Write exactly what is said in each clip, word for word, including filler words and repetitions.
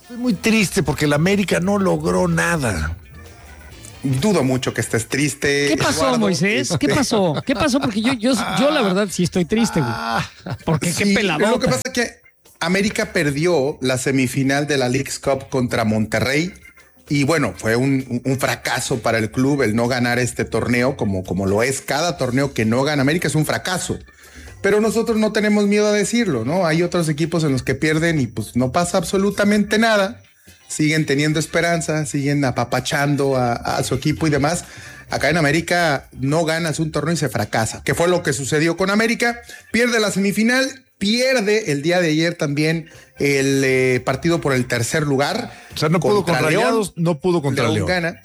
Estoy muy triste porque el América no logró nada. Dudo mucho que estés triste. ¿Qué pasó, Eduardo? Moisés? ¿Qué pasó? ¿Qué pasó? Porque yo, yo, yo la verdad sí estoy triste, güey. Porque Sí, qué peladota. lo que pasa es que América perdió la semifinal de la Leagues Cup contra Monterrey y bueno, fue un, un fracaso para el club el no ganar este torneo como, como lo es cada torneo que no gana América, es un fracaso. Pero nosotros no tenemos miedo a decirlo, ¿no? Hay otros equipos en los que pierden y pues no pasa absolutamente nada. Siguen teniendo esperanza, siguen apapachando a, a su equipo y demás. Acá en América no ganas un torneo y se fracasa, que fue lo que sucedió con América. Pierde la semifinal, pierde el día de ayer también el eh, partido por el tercer lugar. O sea, no pudo contra Rayados, no pudo contra León. León gana.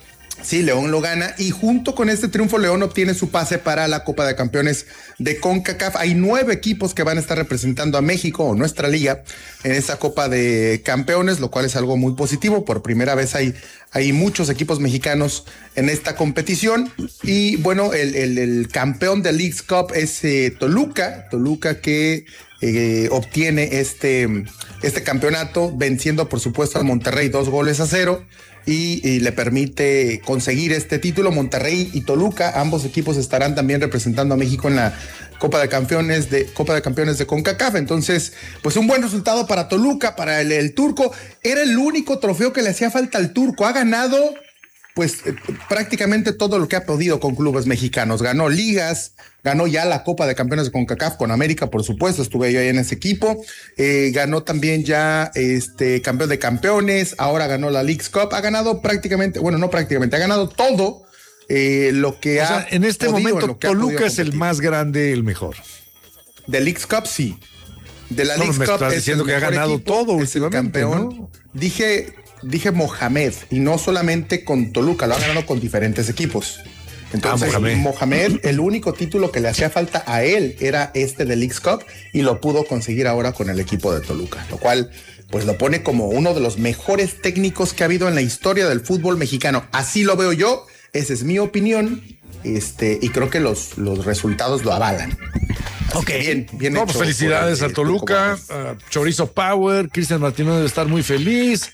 Sí, León lo gana y junto con este triunfo León obtiene su pase para la Copa de Campeones de CONCACAF. Hay nueve equipos que van a estar representando a México o nuestra liga en esa Copa de Campeones, lo cual es algo muy positivo. Por primera vez hay, hay muchos equipos mexicanos en esta competición y bueno, el, el, el campeón de Leagues Cup es eh, Toluca, Toluca que eh, obtiene este, este campeonato venciendo por supuesto al Monterrey dos goles a cero. Y, y le permite conseguir este título. Monterrey y Toluca, ambos equipos estarán también representando a México en la Copa de Campeones de Copa de Campeones de CONCACAF. Entonces, pues un buen resultado para Toluca, para el, el turco. Era el único trofeo que le hacía falta al turco. Ha ganado pues eh, prácticamente todo lo que ha podido con clubes mexicanos. Ganó ligas, ganó ya la Copa de Campeones de CONCACAF con América, por supuesto, estuve yo ahí en ese equipo. Eh, ganó también ya este campeón de campeones, ahora ganó la Leagues Cup, ha ganado prácticamente, bueno, no prácticamente, ha ganado todo eh, lo que o ha sea, en este podido, momento en que ha Toluca es el competir. más grande, el mejor. De Leagues Cup, sí. De la No, Leagues me Cup estás es diciendo el que ha mejor ganado equipo, todo es el últimamente, campeón. ¿no? Dije, dije Mohamed y no solamente con Toluca, lo ha ganado con diferentes equipos. Entonces, Ah, Mohamed. Mohamed, el único título que le hacía falta a él era este de Leagues Cup y lo pudo conseguir ahora con el equipo de Toluca, lo cual pues lo pone como uno de los mejores técnicos que ha habido en la historia del fútbol mexicano. Así lo veo yo, esa es mi opinión, este, y creo que los, los resultados lo avalan. Así Ok, que bien, bien no, hecho pues felicidades por a el, Toluca, Turco a Chorizo Power, Cristian Martínez debe estar muy feliz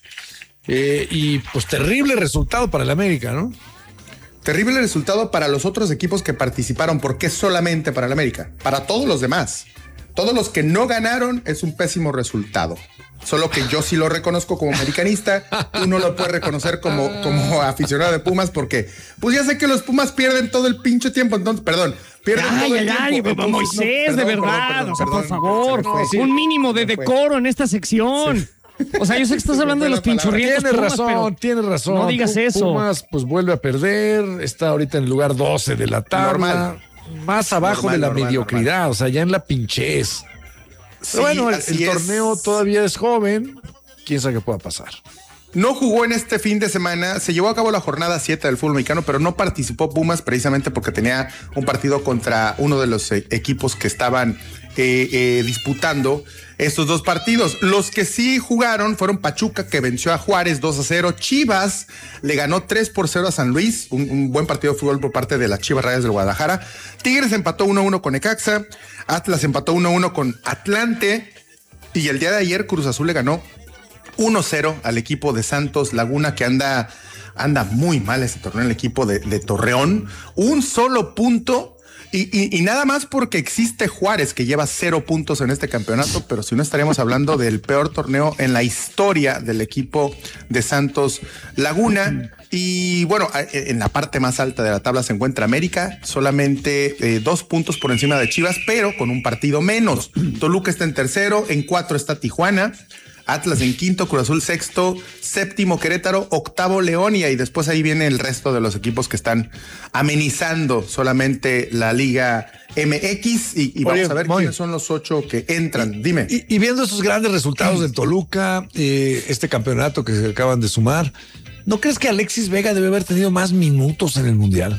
eh, y pues terrible resultado para el América, ¿no? Terrible resultado para los otros equipos que participaron, porque solamente para el América, para todos los demás. Todos los que no ganaron es un pésimo resultado. Solo que yo sí lo reconozco como americanista, tú no lo puedes reconocer como, como aficionado de Pumas, porque pues ya sé que los Pumas pierden todo el pinche tiempo, entonces, perdón, pierden Ay, todo el ay, tiempo. ay, Entonces, Moisés, no, de perdón, verdad, perdón, o sea, perdón, por favor, se me fue. un mínimo de Se me fue. decoro en esta sección. O sea, yo sé que estás Se me hablando de fue los la palabra. pinchurrientos Tienes Pumas, razón, pero tienes razón. no digas Pu- eso. Pumas pues vuelve a perder, está ahorita en el lugar doce de la tabla. Normal. Más abajo Normal, de la normal, mediocridad, normal. o sea, ya en la pinchez. Sí, Pero bueno, el, así el es. torneo todavía es joven, quién sabe qué pueda pasar. No jugó en este fin de semana, se llevó a cabo la jornada siete del fútbol mexicano, pero no participó Pumas precisamente porque tenía un partido contra uno de los eh, equipos que estaban eh, eh, disputando estos dos partidos. Los que sí jugaron fueron Pachuca, que venció a Juárez dos a cero. Chivas le ganó tres por cero a San Luis, un, un buen partido de fútbol por parte de las Chivas Rayadas del Guadalajara. Tigres empató uno a uno con Necaxa, Atlas empató uno a uno con Atlante y el día de ayer Cruz Azul le ganó uno cero al equipo de Santos Laguna, que anda, anda muy mal este torneo, el equipo de, de Torreón. Un solo punto y, y, y nada más porque existe Juárez, que lleva cero puntos en este campeonato, pero si no estaríamos hablando del peor torneo en la historia del equipo de Santos Laguna. Y bueno, en la parte más alta de la tabla se encuentra América, solamente eh, dos puntos por encima de Chivas, pero con un partido menos. Toluca está en tercero, en cuatro está Tijuana, Atlas en quinto, Cruz Azul sexto, séptimo Querétaro, octavo León, y ahí después ahí viene el resto de los equipos que están amenizando solamente la Liga M X y, y vamos Oye, a ver Moy, quiénes son los ocho que entran. Dime. Y, y viendo esos grandes resultados de Toluca, eh, este campeonato que se acaban de sumar, ¿no crees que Alexis Vega debe haber tenido más minutos en el Mundial?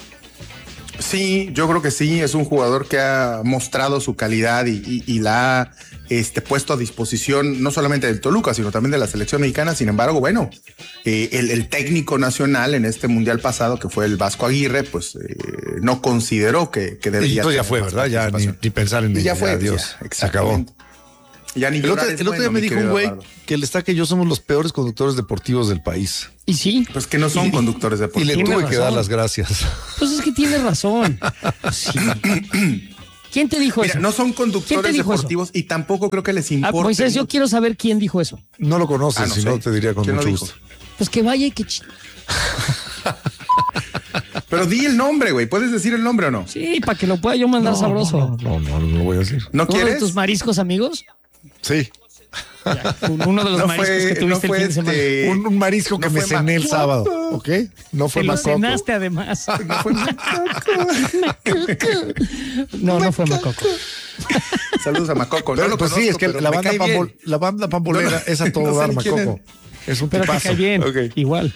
Sí, yo creo que sí, es un jugador que ha mostrado su calidad y, y, y la ha este, puesto a disposición no solamente del Toluca, sino también de la selección mexicana. Sin embargo, bueno, eh, el, el técnico nacional en este mundial pasado, que fue el Vasco Aguirre, pues eh, no consideró que, que debería. Esto ya fue, ¿verdad? Ya ni, ni pensar en y ello. ya fue, Adiós, ya, se acabó. Ya ni El otro, llorar es el otro día bueno, me mi dijo un querido güey Eduardo. que el Estaca y yo somos los peores conductores deportivos del país. Y sí, Pues que no son Y- conductores Y deportivos. le Tiene tuve que dar razón. las gracias. pues es que tiene razón. Sí. ¿Quién te dijo Mira, eso? no son ¿Quién te conductores dijo eso? deportivos y tampoco creo que les Ah, importe. Moisés, yo mucho. quiero saber quién dijo eso. No lo conoces, Ah, no si sé. no te diría con ¿Quién lo mucho dijo? gusto. Pues que vaya y que... ch- Pero di el nombre, güey. ¿Puedes decir el nombre o no? Sí, para que lo pueda yo mandar sabroso. No, no, no lo voy a decir. ¿No ¿Uno de quieres? tus mariscos amigos? Sí. Ya, uno de los No mariscos fue- que no tuviste fue el fin de semana. este- Un, un marisco no que me fue cené el Macoco. sábado, ¿ok? No fue Te lo Macoco. cenaste además. No fue No, no fue Macoco. Saludos a Macoco. Pero, no lo pues sí, conozco, es que pero la me banda, cae bien. pambol- la banda pambolera No, no, es a todo no sé dar, ni quién Macoco. Es un Pero te tipazo. cae bien. Ok. Igual.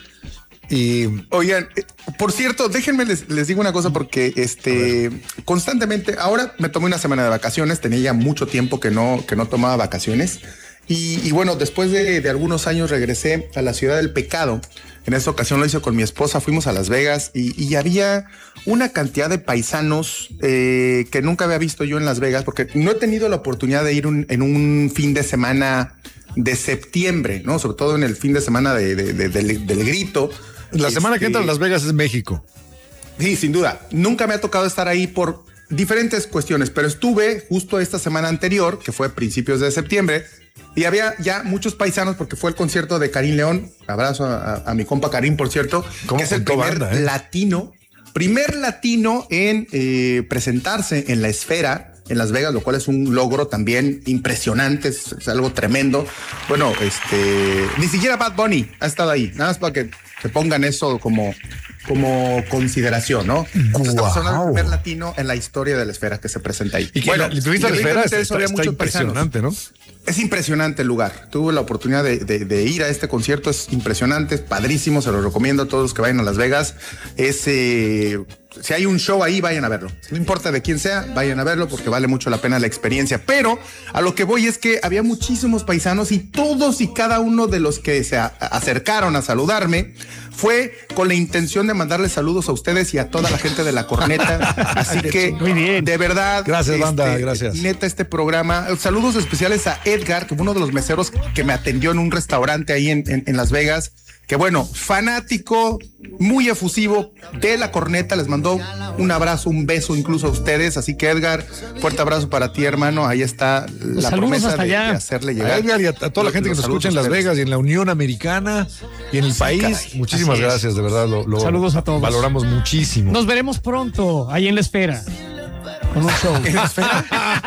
Y Oigan, eh, por cierto, déjenme les, les digo una cosa porque este constantemente, ahora me tomé una semana de vacaciones, tenía ya mucho tiempo que no, que no tomaba vacaciones. Y, y bueno, después de, de algunos años regresé a la ciudad del pecado. En esta ocasión lo hice con mi esposa, fuimos a Las Vegas y, y había una cantidad de paisanos eh, que nunca había visto yo en Las Vegas, porque no he tenido la oportunidad de ir un- en un fin de semana de septiembre, ¿no? Sobre todo en el fin de semana de, de- de- del, del grito. la semana que Este, entra a Las Vegas es México. Sí, sin duda. Nunca me ha tocado estar ahí por diferentes cuestiones, pero estuve justo esta semana anterior, que fue principios de septiembre, y había ya muchos paisanos porque fue el concierto de Karim León. Abrazo a, a- a mi compa Karim, por cierto, ¿Cómo que es el juntó primer banda, eh? latino, primer latino en eh, presentarse en la esfera en Las Vegas, lo cual es un logro también impresionante, es, es algo tremendo. Bueno, este, ni siquiera Bad Bunny ha estado ahí, nada más para que se pongan eso como, como consideración, ¿no? Entonces, estamos hablando del primer latino en la historia de la esfera que se presenta ahí. Y que la, la tuviste a la esfera, independientemente está, de eso, había está muchos paisanos. impresionante, ¿no? Es impresionante el lugar. Tuve la oportunidad de, de- de ir a este concierto. Es impresionante, es padrísimo. Se lo recomiendo a todos los que vayan a Las Vegas. Es, eh, si hay un show ahí, vayan a verlo. No importa de quién sea, vayan a verlo porque vale mucho la pena la experiencia. Pero a lo que voy es que había muchísimos paisanos y todos y cada uno de los que se a- acercaron a saludarme fue con la intención de mandarles saludos a ustedes y a toda la gente de la corneta. Así que, Muy bien. de verdad. Gracias, banda, gracias. Neta, este programa. Saludos especiales a Edgar, que fue uno de los meseros que me atendió en un restaurante ahí en, en- en Las Vegas. Que bueno, fanático, muy efusivo de la corneta. Les mandó un abrazo, un beso incluso a ustedes. Así que Edgar, fuerte abrazo para ti, hermano. Ahí está la saludos promesa hasta de, allá. de hacerle A llegar. Edgar y a, a toda la gente que los nos escucha en saludos a Las ustedes. Vegas y en la Unión Americana y en el país. caray. Muchísimas Así es. gracias, de verdad. Lo, lo Saludos a todos. Valoramos muchísimo. Nos veremos pronto, ahí en la esfera. Con un show. ¿En la esfera?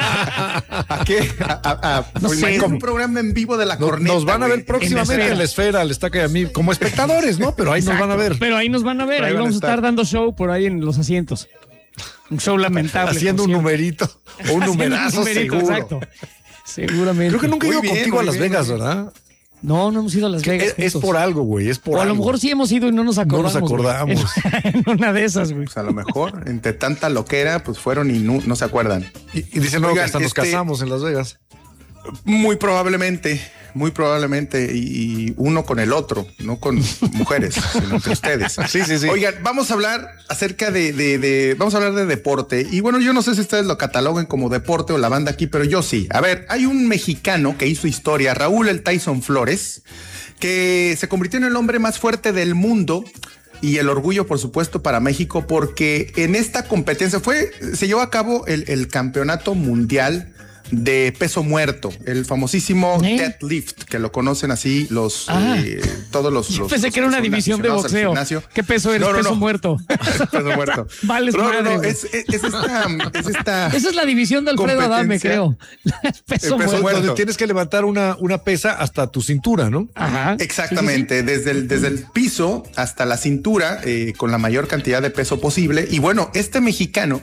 ¿A qué? A, a- a- No pues, sé. imagínate un programa en vivo de la Nos, corneta. nos van a ver güey. próximamente En la en la esfera, al Estaca y a mí, como espectadores, ¿no? Pero ahí nos van a ver. Pero ahí nos van a ver, Ahí ahí van a vamos a estar. estar dando show por ahí en los asientos. Un show lamentable. Haciendo un por cierto. numerito o un Haciendo numerazo numerito, seguro. exacto. Seguramente. Creo que nunca he Muy ido bien, contigo a muy Las bien, Vegas, muy bien. ¿verdad? No, no hemos ido a Las Vegas. Es, es juntos. por algo, güey, es por O a algo. lo mejor sí hemos ido y no nos acordamos. nos güey. acordamos. En, en una de esas, güey. Pues a lo mejor, entre tanta loquera, pues fueron y no, no se acuerdan. Y, y dicen no, que Oigan, hasta nos este- casamos en Las Vegas. Muy probablemente, muy probablemente, y, y uno con el otro, no con mujeres, sino entre ustedes. Sí, sí, sí. Oigan, vamos a hablar acerca de, de, de- vamos a hablar de deporte. Y bueno, yo no sé si ustedes lo cataloguen como deporte o la banda aquí, pero yo sí. A ver, hay un mexicano que hizo historia, Raúl el Tyson Flores, que se convirtió en el hombre más fuerte del mundo. Y el orgullo, por supuesto, para México, porque en esta competencia fue, se llevó a cabo el, el campeonato mundial de peso muerto, el famosísimo ¿Eh? deadlift, que lo conocen así los Ah. eh, todos los. Yo los- pensé los que era una son división de aficionados al boxeo. gimnasio. ¿Qué peso eres? No, no, Peso no. muerto. Peso muerto. Vales no, no, madre, no, güey. es, es, es esta, es esta. Esa es la división de Alfredo Adame, Competencia. creo. Peso peso muerto. muerto. Donde tienes que levantar una, una pesa hasta tu cintura, ¿no? Ajá. Exactamente, Desde, el, desde el piso hasta la cintura, eh, con la mayor cantidad de peso posible. Y bueno, este mexicano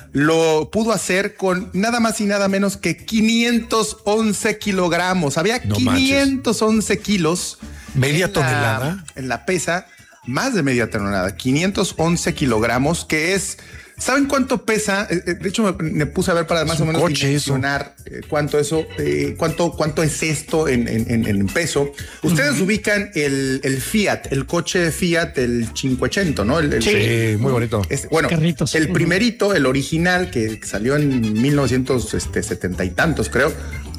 lo pudo hacer con nada más y nada menos que quinientos once kilogramos. Había No quinientos once kilos. Media en la- tonelada. en la pesa, más de media tonelada, quinientos once kilogramos, que es. ¿Saben cuánto pesa? Eh, eh, De hecho, me, me puse a ver para más Es o un menos coche eso. dimensionar eh, cuánto eso, eh, cuánto, cuánto es esto en, en- en- en peso. Ustedes ubican el, el Fiat, el coche Fiat, el cincuecento, ¿no? El, el- Sí, muy bonito. este, bueno, Carritos. el Ujú. primerito, el original, que salió en mil novecientos setenta y tantos, creo.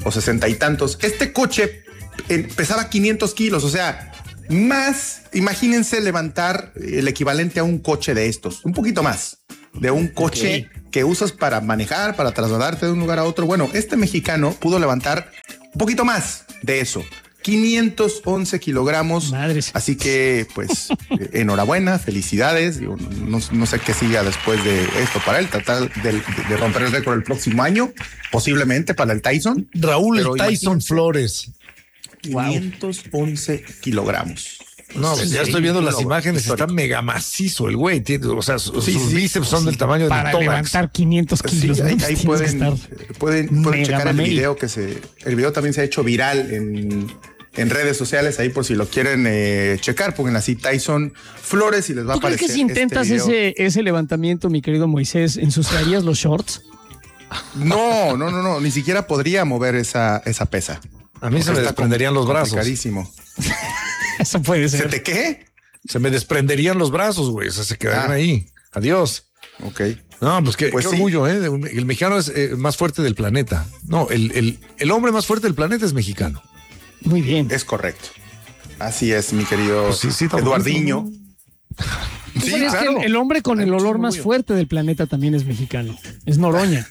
o sesenta y tantos. Este coche eh, pesaba quinientos kilos, o sea, más, imagínense levantar el equivalente a un coche de estos, un poquito más, de un coche okay. que usas para manejar, para trasladarte de un lugar a otro. Bueno, este mexicano pudo levantar un poquito más de eso. quinientos once kilogramos. Madres. Así que, pues, eh, enhorabuena, felicidades. Digo, no, no sé qué siga después de esto para él, tratar de, de, de romper el récord el próximo año, posiblemente para el Tyson. Raúl el Tyson Flores. quinientos once kilogramos. No, sí, ya estoy viendo las imágenes, histórico. Está mega macizo el güey, tiene, o sea, sus, sí, sus sí, bíceps son sí, del tamaño para de tórax. Para levantar quinientos kilos. Sí, ahí, ahí pueden, pueden, pueden checar el video que se, el video también se ha hecho viral en, en redes sociales, ahí por si lo quieren eh, checar, pongan así Tyson Flores y les va a aparecer. ¿Tú crees que si intentas este ese, ese levantamiento, mi querido Moisés, ensuciarías los shorts? No, no, no, no, ni siquiera podría mover esa, esa pesa. A mí se me desprenderían los brazos. Carísimo. Eso puede ser. ¿Se te qué? Se me desprenderían los brazos, güey. O sea, se quedarían ah. ahí. Adiós. Ok. No, pues qué, pues qué sí. orgullo, ¿eh? El mexicano es eh, más fuerte del planeta. No, el, el, el hombre más fuerte del planeta es mexicano. Muy bien. Es correcto. Así es, mi querido pues sí, sí, ¿No? Eduardiño. Sí, es claro. que el, el hombre con el olor más fuerte del planeta también es mexicano. Es Noroña.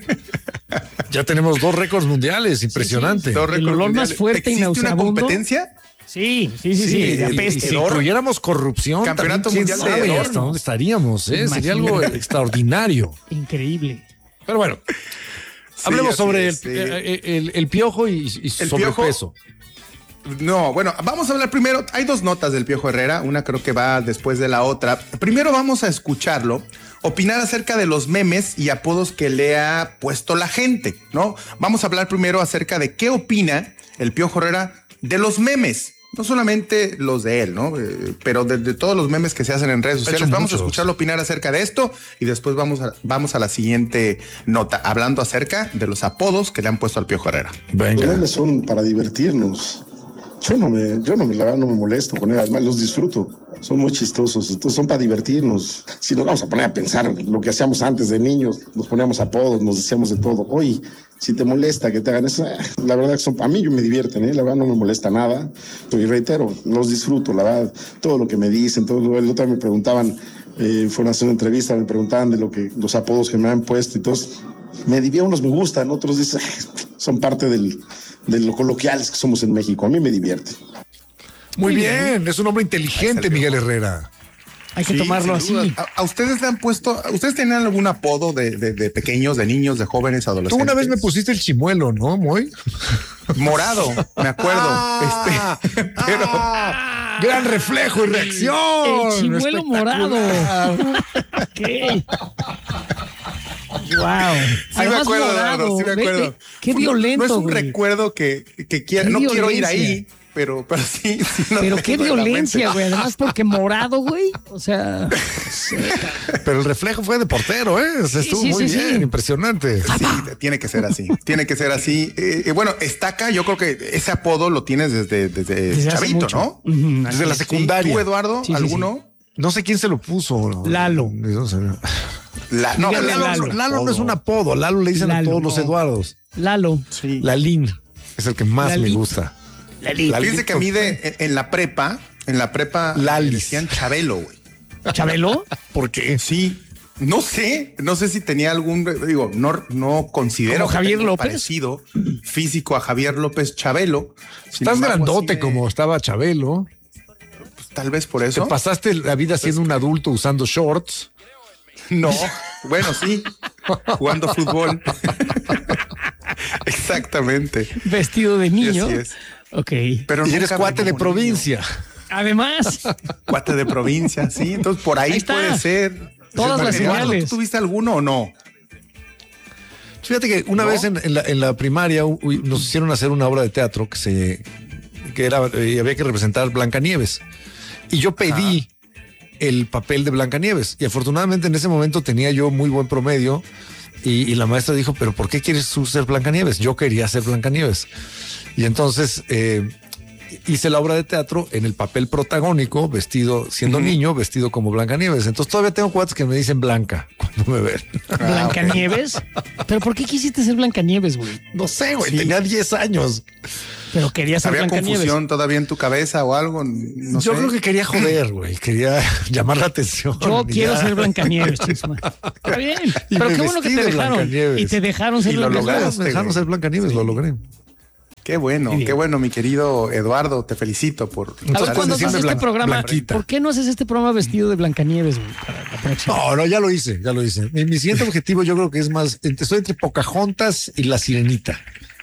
Ya tenemos dos récords mundiales, impresionante. Sí, sí. El olor mundiales. Más fuerte y nauseabundo. ¿Una competencia? Sí, sí, sí, sí. sí el, si incluyéramos corrupción, campeonato mundial sabe de hasta dónde estaríamos, ¿eh? Sería algo extraordinario. Increíble. Pero bueno, sí, hablemos sobre es, el, sí. el, el, el piojo y, y el sobrepeso. Piojo, no, bueno, vamos a hablar primero. Hay dos notas del Piojo Herrera, una creo que va después de la otra. Primero vamos a escucharlo opinar acerca de los memes y apodos que le ha puesto la gente, ¿no? Vamos a hablar primero acerca de qué opina el Piojo Herrera de los memes. No solamente los de él, ¿no? Eh, pero de, de todos los memes que se hacen en redes sociales. Vamos muchos. a escucharlo opinar acerca de esto y después vamos a, vamos a la siguiente nota, hablando acerca de los apodos que le han puesto al Piojo Herrera. Venga. Los memes son para divertirnos. Yo no me, yo no me, la verdad no me molesto con él, además los disfruto. Son muy chistosos, entonces son para divertirnos. Si nos vamos a poner a pensar lo que hacíamos antes de niños, nos poníamos apodos, nos decíamos de todo. Hoy, si te molesta que te hagan eso, la verdad que son, a mí me divierten, ¿eh? La verdad no me molesta nada. Y reitero, los disfruto, la verdad, todo lo que me dicen, todo. El otro día me preguntaban, eh, fueron a hacer una entrevista, me preguntaban de lo que, los apodos que me han puesto y todos. Me divierten, unos me gustan, otros dicen, son parte del, de lo coloquiales que somos en México. A mí me divierte. Muy bien, es un hombre inteligente, Miguel Herrera. Hay que sí, tomarlo así. ¿A, ¿A ustedes le han puesto, ustedes tenían algún apodo de, de, de pequeños, de niños, de jóvenes, adolescentes? Tú una vez me pusiste el chimuelo, ¿no, Moy? Morado, me acuerdo. Ah, este, pero ah, gran reflejo y reacción. El chimuelo morado. Ok. Wow. Sí me acuerdo, morado, sí me acuerdo. Ve, ve, qué violento. No, no es un güey. recuerdo que, que quiera, no quiero ir ahí. Pero, pero sí, sí no pero qué violencia, güey. Además, porque morado, güey. O sea. Pero el reflejo fue de portero, ¿eh? O sea, sí, estuvo sí, muy sí, bien, sí. impresionante. Sí, tiene que ser así. Tiene que ser así. Eh, bueno, Estaca, yo creo que ese apodo lo tienes desde, desde, desde chavito, ¿no? Uh-huh. Desde la secundaria. ¿Tú, Eduardo? Sí, sí, ¿Alguno? Sí. No sé quién se lo puso. Lalo. No sé. La, no, Lalo, Lalo, Lalo. Lalo no es un apodo. Lalo le dicen Lalo, a todos no. los Eduardos. Lalo. Sí. Lalín es el que más Lalito. me gusta. La Fíjense que a mí de, en, en la prepa, en la prepa Lalis. decían Chabelo, güey. ¿Chabelo? ¿Por qué? Sí, no sé, no sé si tenía algún, digo, no, no considero ¿Como Javier que López? parecido físico a Javier López Chabelo. Sin Estás embargo, grandote así de- como estaba Chabelo. pues, tal vez por Te eso. pasaste la vida siendo un adulto usando shorts. No, bueno, sí, jugando fútbol. Exactamente. Vestido de niño. Así es. Ok. Pero Y eres nunca cuate como de niño. provincia. Además, Cuate de provincia, sí. Entonces por ahí, Ahí está. puede ser. Todas las Eduardo, señales. ¿tú tuviste alguno o no? Fíjate que una ¿No? vez en, en la, en la primaria u- u- nos hicieron hacer una obra de teatro que se que era eh, había que representar Blancanieves. Y yo pedí el papel de Blancanieves. Y afortunadamente en ese momento tenía yo muy buen promedio. Y, y la maestra dijo, ¿pero por qué quieres tú ser Blancanieves? Yo quería ser Blancanieves. Y entonces eh, hice la obra de teatro en el papel protagónico, vestido, siendo uh-huh. niño, vestido como Blancanieves. Entonces todavía tengo cuates que me dicen Blanca cuando me ven. ¿Blancanieves? ¿Pero por qué quisiste ser Blancanieves, güey? No sé, güey, sí. tenía diez años. Pero querías ser ¿Había Blancanieves? confusión todavía en tu cabeza o algo? No Yo sé. creo que quería joder, güey. Quería llamar la atención. Yo quiero ya. ser Blancanieves, chisma. Está bien. Y pero qué bueno que te dejaron. Y te dejaron ser y lo Blancanieves. lograste, me dejaron ser Blancanieves, sí. lo logré. Qué bueno, qué bueno, mi querido Eduardo. Te felicito por... A ver, cuando haces este Blan- programa, Blanquita. ¿Por qué no haces este programa vestido de Blancanieves, güey, para la próxima? No, no, ya lo hice, ya lo hice. Mi, mi siguiente objetivo yo creo que es más, estoy entre Pocahontas y La Sirenita.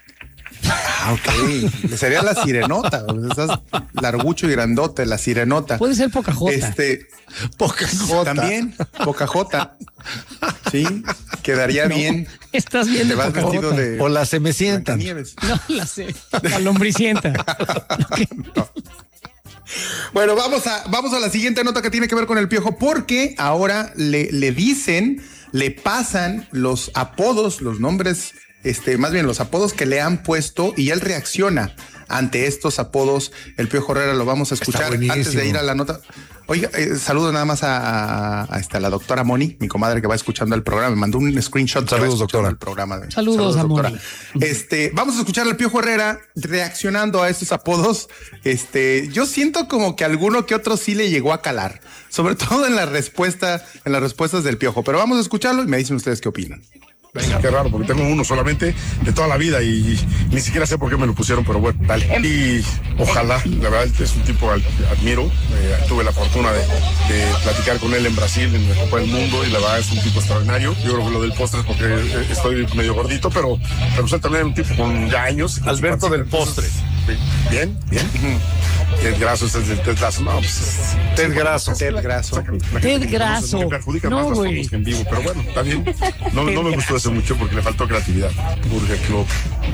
Ah, ok. Sería la sirenota. Estás largucho y grandote, la sirenota. Puede ser Pocahontas. Este, Pocahontas. También, Pocahontas. Sí, quedaría no, bien. Estás bien. Te vas vestido de. O la Cenicienta. No, la sé. La lombricienta. Okay. No. Bueno, vamos a, vamos a la siguiente nota que tiene que ver con el Piojo, porque ahora le, le dicen, le pasan los apodos, los nombres. Este, más bien los apodos que le han puesto y él reacciona ante estos apodos. El Piojo Herrera lo vamos a escuchar antes de ir a la nota. Oiga, eh, saludo nada más a, a, a, esta, la doctora Moni, mi comadre que va escuchando el programa. Me mandó un screenshot. Saludos, doctora. El programa de, saludos, saludos a doctora. Moni. Este, vamos a escuchar al Piojo Herrera reaccionando a estos apodos. Este, yo siento como que alguno que otro sí le llegó a calar, sobre todo en la respuesta, en las respuestas del Piojo. Pero vamos a escucharlo y me dicen ustedes qué opinan. Venga, qué raro, porque tengo uno solamente de toda la vida y, y ni siquiera sé por qué me lo pusieron, pero bueno, dale. Y ojalá, la verdad es un tipo al que admiro. Eh, tuve la fortuna de, de platicar con él en Brasil, en la Copa del Mundo, y la verdad es un tipo extraordinario. Yo creo que lo del postre es porque eh, estoy medio gordito, pero, pero usted también es un tipo con ya años. Alberto del postre. Bien, bien. Ted Graso, es el Ted Graso. No, pues es Ted Graso. Ted Graso. Ted Graso. Me perjudica no, más las güey. fotos que en vivo, pero bueno, está bien. No, no me gustó eso mucho porque le faltó creatividad. Burger Club.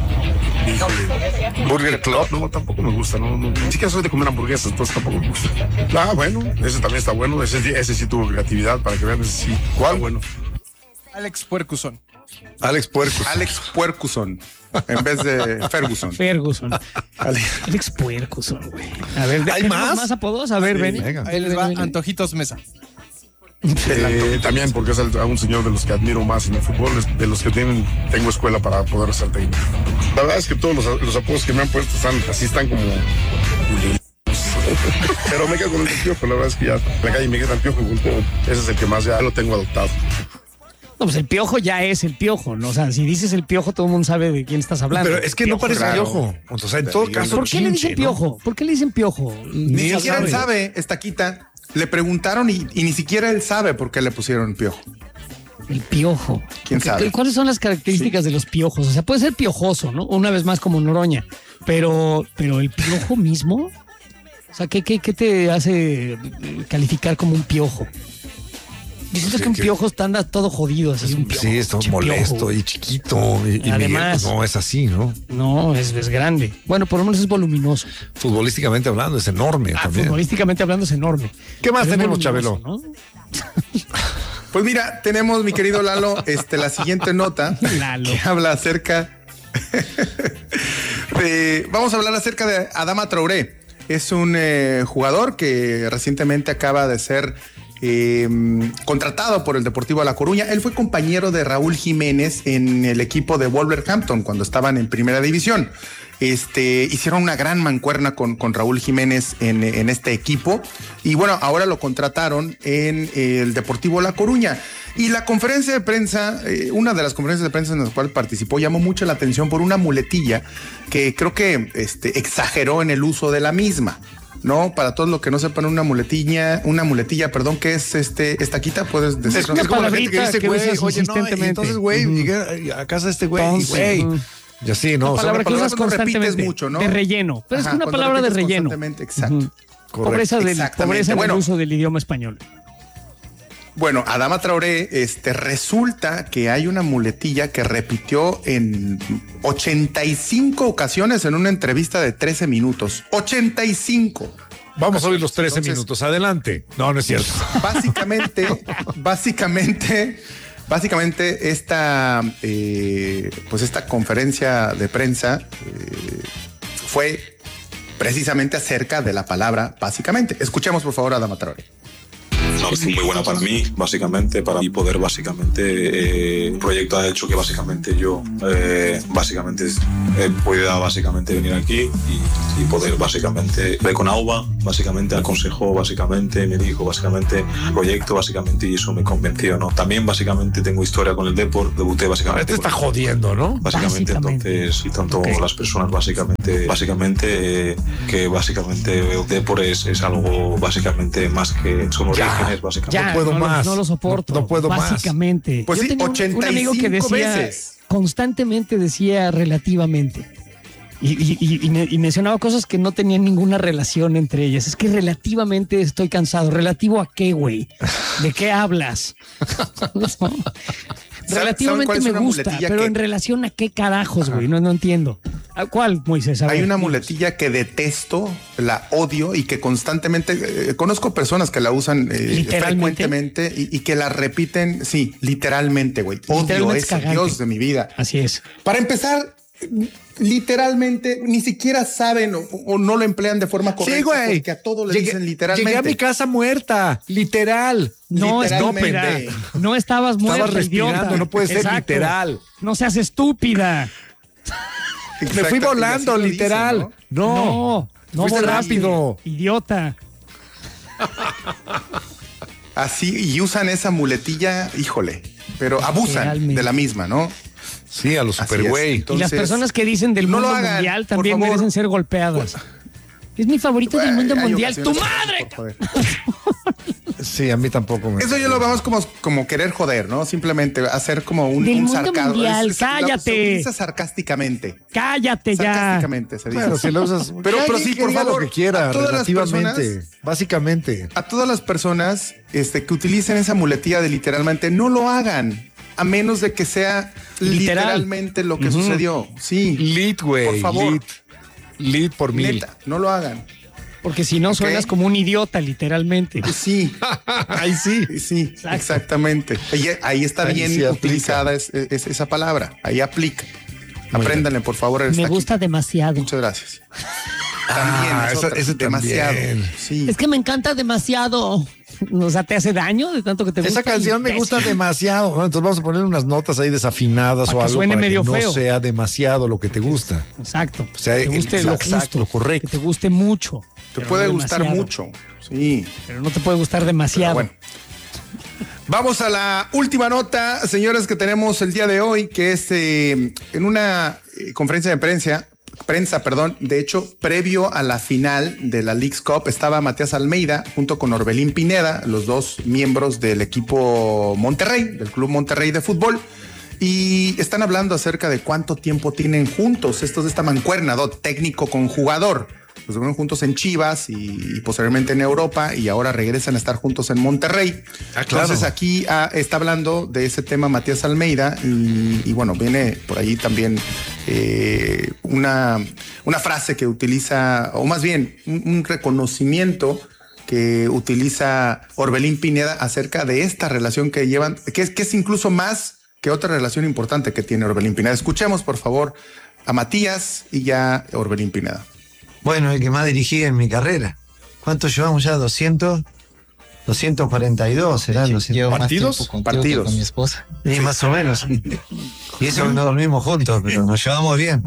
Híjole. Burger Club. No, tampoco me gusta. No, no, ni siquiera soy de comer hamburguesas, entonces tampoco me gusta. Ah, bueno, ese también está bueno. Ese, ese sí tuvo creatividad para que vean. Ese sí. ¿Cuál? Bueno. Alex Puercuson. Alex Puercuson. Alex Puercuson. En vez de Ferguson. Ferguson. Alex, Alex Puercuson, güey. A ver, ¿hay más? más apodos? A ver, sí, ven. Ahí les va Antojitos Mesa. Eh, también porque es a un señor de los que admiro más en el fútbol, de los que tienen, tengo escuela para poder ser técnico. La verdad es que todos los, los apodos que me han puesto están así, están como... Pero me quedo con el Piojo, la verdad es que ya la calle me queda el Piojo, ese es el que más ya lo tengo adoptado. No, pues el Piojo ya es el Piojo, ¿no? O sea, si dices el Piojo, todo el mundo sabe de quién estás hablando. Pero es que piojo, no parece claro. Piojo. O sea, en todo caso, ¿por qué le dicen Piojo? ¿No? ¿Por qué le dicen Piojo? Ni, ni siquiera él sabe, Estaquita. Le preguntaron y, y ni siquiera él sabe por qué le pusieron Piojo. El Piojo. ¿Quién Porque, sabe? ¿cuáles son las características sí. de los piojos? O sea, puede ser piojoso, ¿no? Una vez más como Noroña. Pero, pero el piojo mismo, o sea, ¿qué, qué, qué te hace calificar como un piojo? Yo siento sí, que un que... piojo está anda todo jodido. Así, un piojo, sí, está molesto piojo. y chiquito. Y, y además, Miguel, no es así, ¿no? No, es, es grande. Bueno, por lo menos es voluminoso. Futbolísticamente hablando, es enorme ah, también. Futbolísticamente hablando es enorme. ¿Qué más Pero tenemos, Chabelo? ¿No? Pues mira, tenemos, mi querido Lalo, este, la siguiente nota Lalo. que habla acerca de, vamos a hablar acerca de Adama Traoré. Es un eh, jugador que recientemente acaba de ser eh, contratado por el Deportivo La Coruña. Él fue compañero de Raúl Jiménez en el equipo de Wolverhampton cuando estaban en primera división. Este, hicieron una gran mancuerna con, con Raúl Jiménez en, en este equipo y bueno, ahora lo contrataron en el Deportivo La Coruña. Y la conferencia de prensa, eh, una de las conferencias de prensa en las cuales participó, llamó mucho la atención por una muletilla que creo que este, exageró en el uso de la misma. No, para todos los que no sepan, una muletilla, una muletilla, perdón, ¿qué es este, Estaquita? Puedes decir. Es, es como la gente que dice, güey, oye, no, y entonces, güey, uh-huh. llegué a casa de este güey, y güey. Uh-huh. Y así, ¿no? Una palabra o sea, una que usas constantemente, mucho, ¿no? De relleno. Pero Ajá, es una palabra de relleno. Exacto. Uh-huh. Pobreza, del, pobreza en bueno, el uso del idioma español. Bueno, Adama Traoré, este, resulta que hay una muletilla que repitió en ochenta y cinco ocasiones en una entrevista de trece minutos. ochenta y cinco. Vamos a oír los trece Entonces, minutos. Adelante. No, no es cierto. Básicamente, básicamente, básicamente esta, eh, pues esta conferencia de prensa eh, fue precisamente acerca de la palabra básicamente. Escuchemos por favor a Adama Traoré. Una opción muy buena para mí, básicamente, para mí poder, básicamente, eh, un proyecto ha hecho que básicamente yo, eh, básicamente, he podido básicamente venir aquí y, y poder, básicamente, ver con Auba, básicamente, aconsejó, básicamente, me dijo, básicamente, proyecto, básicamente, y eso me convenció, ¿no? También, básicamente, tengo historia con el Depor, debuté, básicamente. Te está jodiendo, ¿no? Básicamente, básicamente. Entonces, y tanto okay. las personas, básicamente, básicamente, eh, que básicamente veo Depor es, es algo, básicamente, más que son orígenes. Básicamente. Ya, no puedo no, más. No lo soporto. No, no puedo básicamente. más. Pues Yo sí, tenía un, ochenta y cinco un amigo que decía veces. Constantemente decía relativamente. Y, y, y, y, me, y mencionaba cosas que no tenían ninguna relación entre ellas. Es que relativamente estoy cansado. ¿Relativo a qué, güey? ¿De qué hablas? Relativamente me gusta, pero que... en relación a qué carajos, güey. No, no entiendo. ¿A cuál, Moisés? A Hay ver, una dinos. muletilla que detesto, la odio y que constantemente eh, conozco personas que la usan eh, frecuentemente y, y que la repiten. Sí, literalmente, güey. Odio ese Dios de mi vida. Así es. Para empezar, literalmente ni siquiera saben o, o no lo emplean de forma correcta. Sí, güey. Porque a todo le llegué, dicen literalmente. Llegué a mi casa muerta, literal. No, literalmente. estúpida. No estabas muerta, Estabas respirando, idiota. no puede ser Exacto. literal. No seas estúpida. Me fui volando, literal. Dicen, ¿no? No, no, no Fuiste volaste, rápido. Idiota. Así, y usan esa muletilla, híjole, pero abusan Realmente. de la misma, ¿no? Sí, a los Así super es. güey. Y las personas que dicen del no mundo lo hagan, mundial por también favor. merecen ser golpeadas. Es mi favorito del mundo Hay mundial. ¡Tu ocasiones, madre! por joder. Sí, a mí tampoco me. Eso yo lo vemos como, como querer joder, ¿no? Simplemente hacer como un, Del un mundo sarcasmo. mundial, Es- es- cállate. Se utiliza sarcásticamente. Cállate ya. Sarcásticamente se dice. Claro, si lo usas. Pero- pero sí, por diga favor, lo que quiera, a todas las relativamente. personas- Básicamente. A todas las personas este, que utilicen esa muletilla de literalmente, no lo hagan. A menos de que sea Literal. literalmente lo que sucedió. Sí. Lit, güey. Por favor. Lit. Lit por mil. Neta, no lo hagan. Porque si no, Ok. suenas como un idiota, literalmente. Pues sí. Ahí sí. Sí, Exacto. exactamente. Ahí, ahí está Ahí bien sí aplica. utilizada es- es- esa palabra. Ahí aplica. Apréndanle, por favor. está Me aquí. gusta demasiado. Muchas gracias. También, Ah, es esa- otra, ese demasiado. también. Sí. Es que me encanta demasiado. O sea, ¿te hace daño de tanto que te gusta? Esa canción me gusta demasiado. ¿no? Entonces vamos a poner unas notas ahí desafinadas Para o que algo suene para medio que no feo. sea demasiado lo que te gusta. Exacto. O sea, que te el- guste lo lo exacto, justo, lo correcto. Que te guste mucho. Te pero puede no gustar demasiado. mucho. Sí. Pero no te puede gustar demasiado. Bueno. Vamos a la última nota, señores, que tenemos el día de hoy, que es eh, en una eh, conferencia de prensa, prensa, perdón, de hecho, previo a la final de la Leagues Cup, estaba Matías Almeida junto con Orbelín Pineda, los dos miembros del equipo Monterrey, del Club Monterrey de fútbol, y están hablando acerca de cuánto tiempo tienen juntos, estos de esta mancuerna, ¿no? Técnico con jugador. Los fueron juntos en Chivas y, y posteriormente en Europa y ahora regresan a estar juntos en Monterrey. Ah, claro. Entonces aquí ah, está hablando de ese tema Matías Almeida y, y bueno, viene por ahí también eh, una, una frase que utiliza, o más bien un, un reconocimiento que utiliza Orbelín Pineda acerca de esta relación que llevan, que es, que es incluso más que otra relación importante que tiene Orbelín Pineda. Escuchemos por favor a Matías y ya Orbelín Pineda. Bueno, el que más dirigí en mi carrera. ¿Cuántos llevamos ya? ¿doscientos? doscientos cuarenta y dos serán los Llevo más ¿Partidos? tiempo contigo Partidos. que con mi esposa. Sí, más o menos. Y eso que no dormimos juntos, pero nos llevamos bien.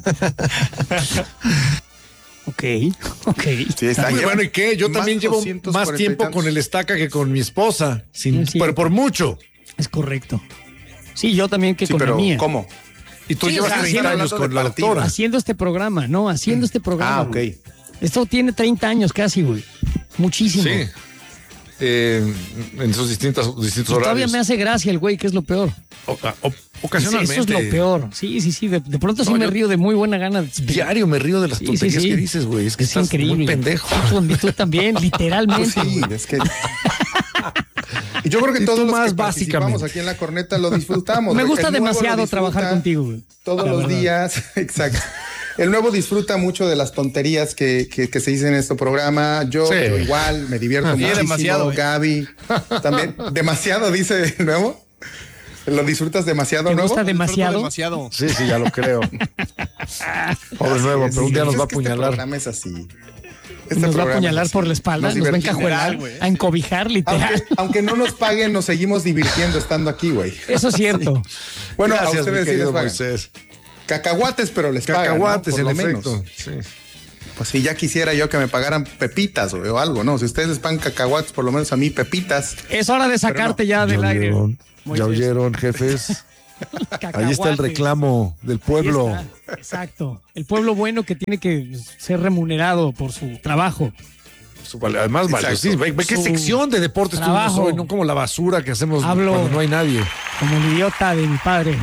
Ok, ok. Sí, está. Muy bueno, ¿y qué? Yo Más también llevo doscientos más cuarenta y tiempo tantos. con el estaca que con mi esposa. Sin, Es cierto. pero por mucho. Es correcto. Sí, yo también que Sí, con pero la mía. ¿cómo? Y tú Sí, llevas o sea, treinta haciendo- años con la hablando de doctora. Haciendo este programa, ¿no? Haciendo este programa. Ah, ok. güey. Esto tiene treinta años casi, güey. Muchísimo. Sí. Eh, en sus distintas, distintos Y todavía horarios. me hace gracia el güey, que es lo peor. O- o- Sí, ocasionalmente. eso es lo peor. Sí, sí, sí. De, de pronto sí No, me yo- río de muy buena gana. Diario me río de las Sí, tonterías sí, sí. que dices, güey. Es que Es estás increíble. muy pendejo. Tú, tú también, literalmente. Pues sí, güey. es que. Y yo creo que Y todos tú los más que participamos básicamente. aquí en la corneta lo disfrutamos. Me El gusta nuevo lo demasiado disfruta trabajar contigo, güey. Todos La los verdad. días, exacto. El nuevo disfruta mucho de las tonterías que, que, que se dicen en este programa. Yo, Sí. yo igual me divierto Sí, muchísimo. demasiado, eh. Gaby también. Demasiado, dice el nuevo. ¿Lo disfrutas demasiado, ¿Te nuevo? gusta demasiado? demasiado. Sí, sí, ya lo creo. Pobre nuevo, pero un día nos va a Es que este apuñalar. programa es así. Este Nos va a programa apuñalar es así. por la espalda, nos, va a divertimos. encajuelar, Literal, güey. a encobijar, literal. Aunque, aunque no nos paguen, nos seguimos divirtiendo estando aquí, güey. Eso es cierto. Bueno, a Gracias, ustedes mi sí les querido pagan. Moisés. Cacahuates, pero les pagan, ¿no? Cacahuates, Por en lo efecto. menos. Sí. Pues si ya quisiera yo que me pagaran pepitas güey, o algo, ¿no? Si ustedes les pagan cacahuates, por lo menos a mí pepitas. Es hora de sacarte ya del Ya aire. oyeron, ya Moisés. oyeron, jefes. Ahí está el Cacahuates. reclamo del pueblo. Ahí está, exacto. El pueblo bueno que tiene que ser remunerado por su trabajo. Su val- Además, Exacto. valiosísimo. Ve, ve qué Su sección de deportes trabajo. tuvimos hoy, no como la basura que hacemos Hablo. cuando no hay nadie. Como el idiota de mi padre.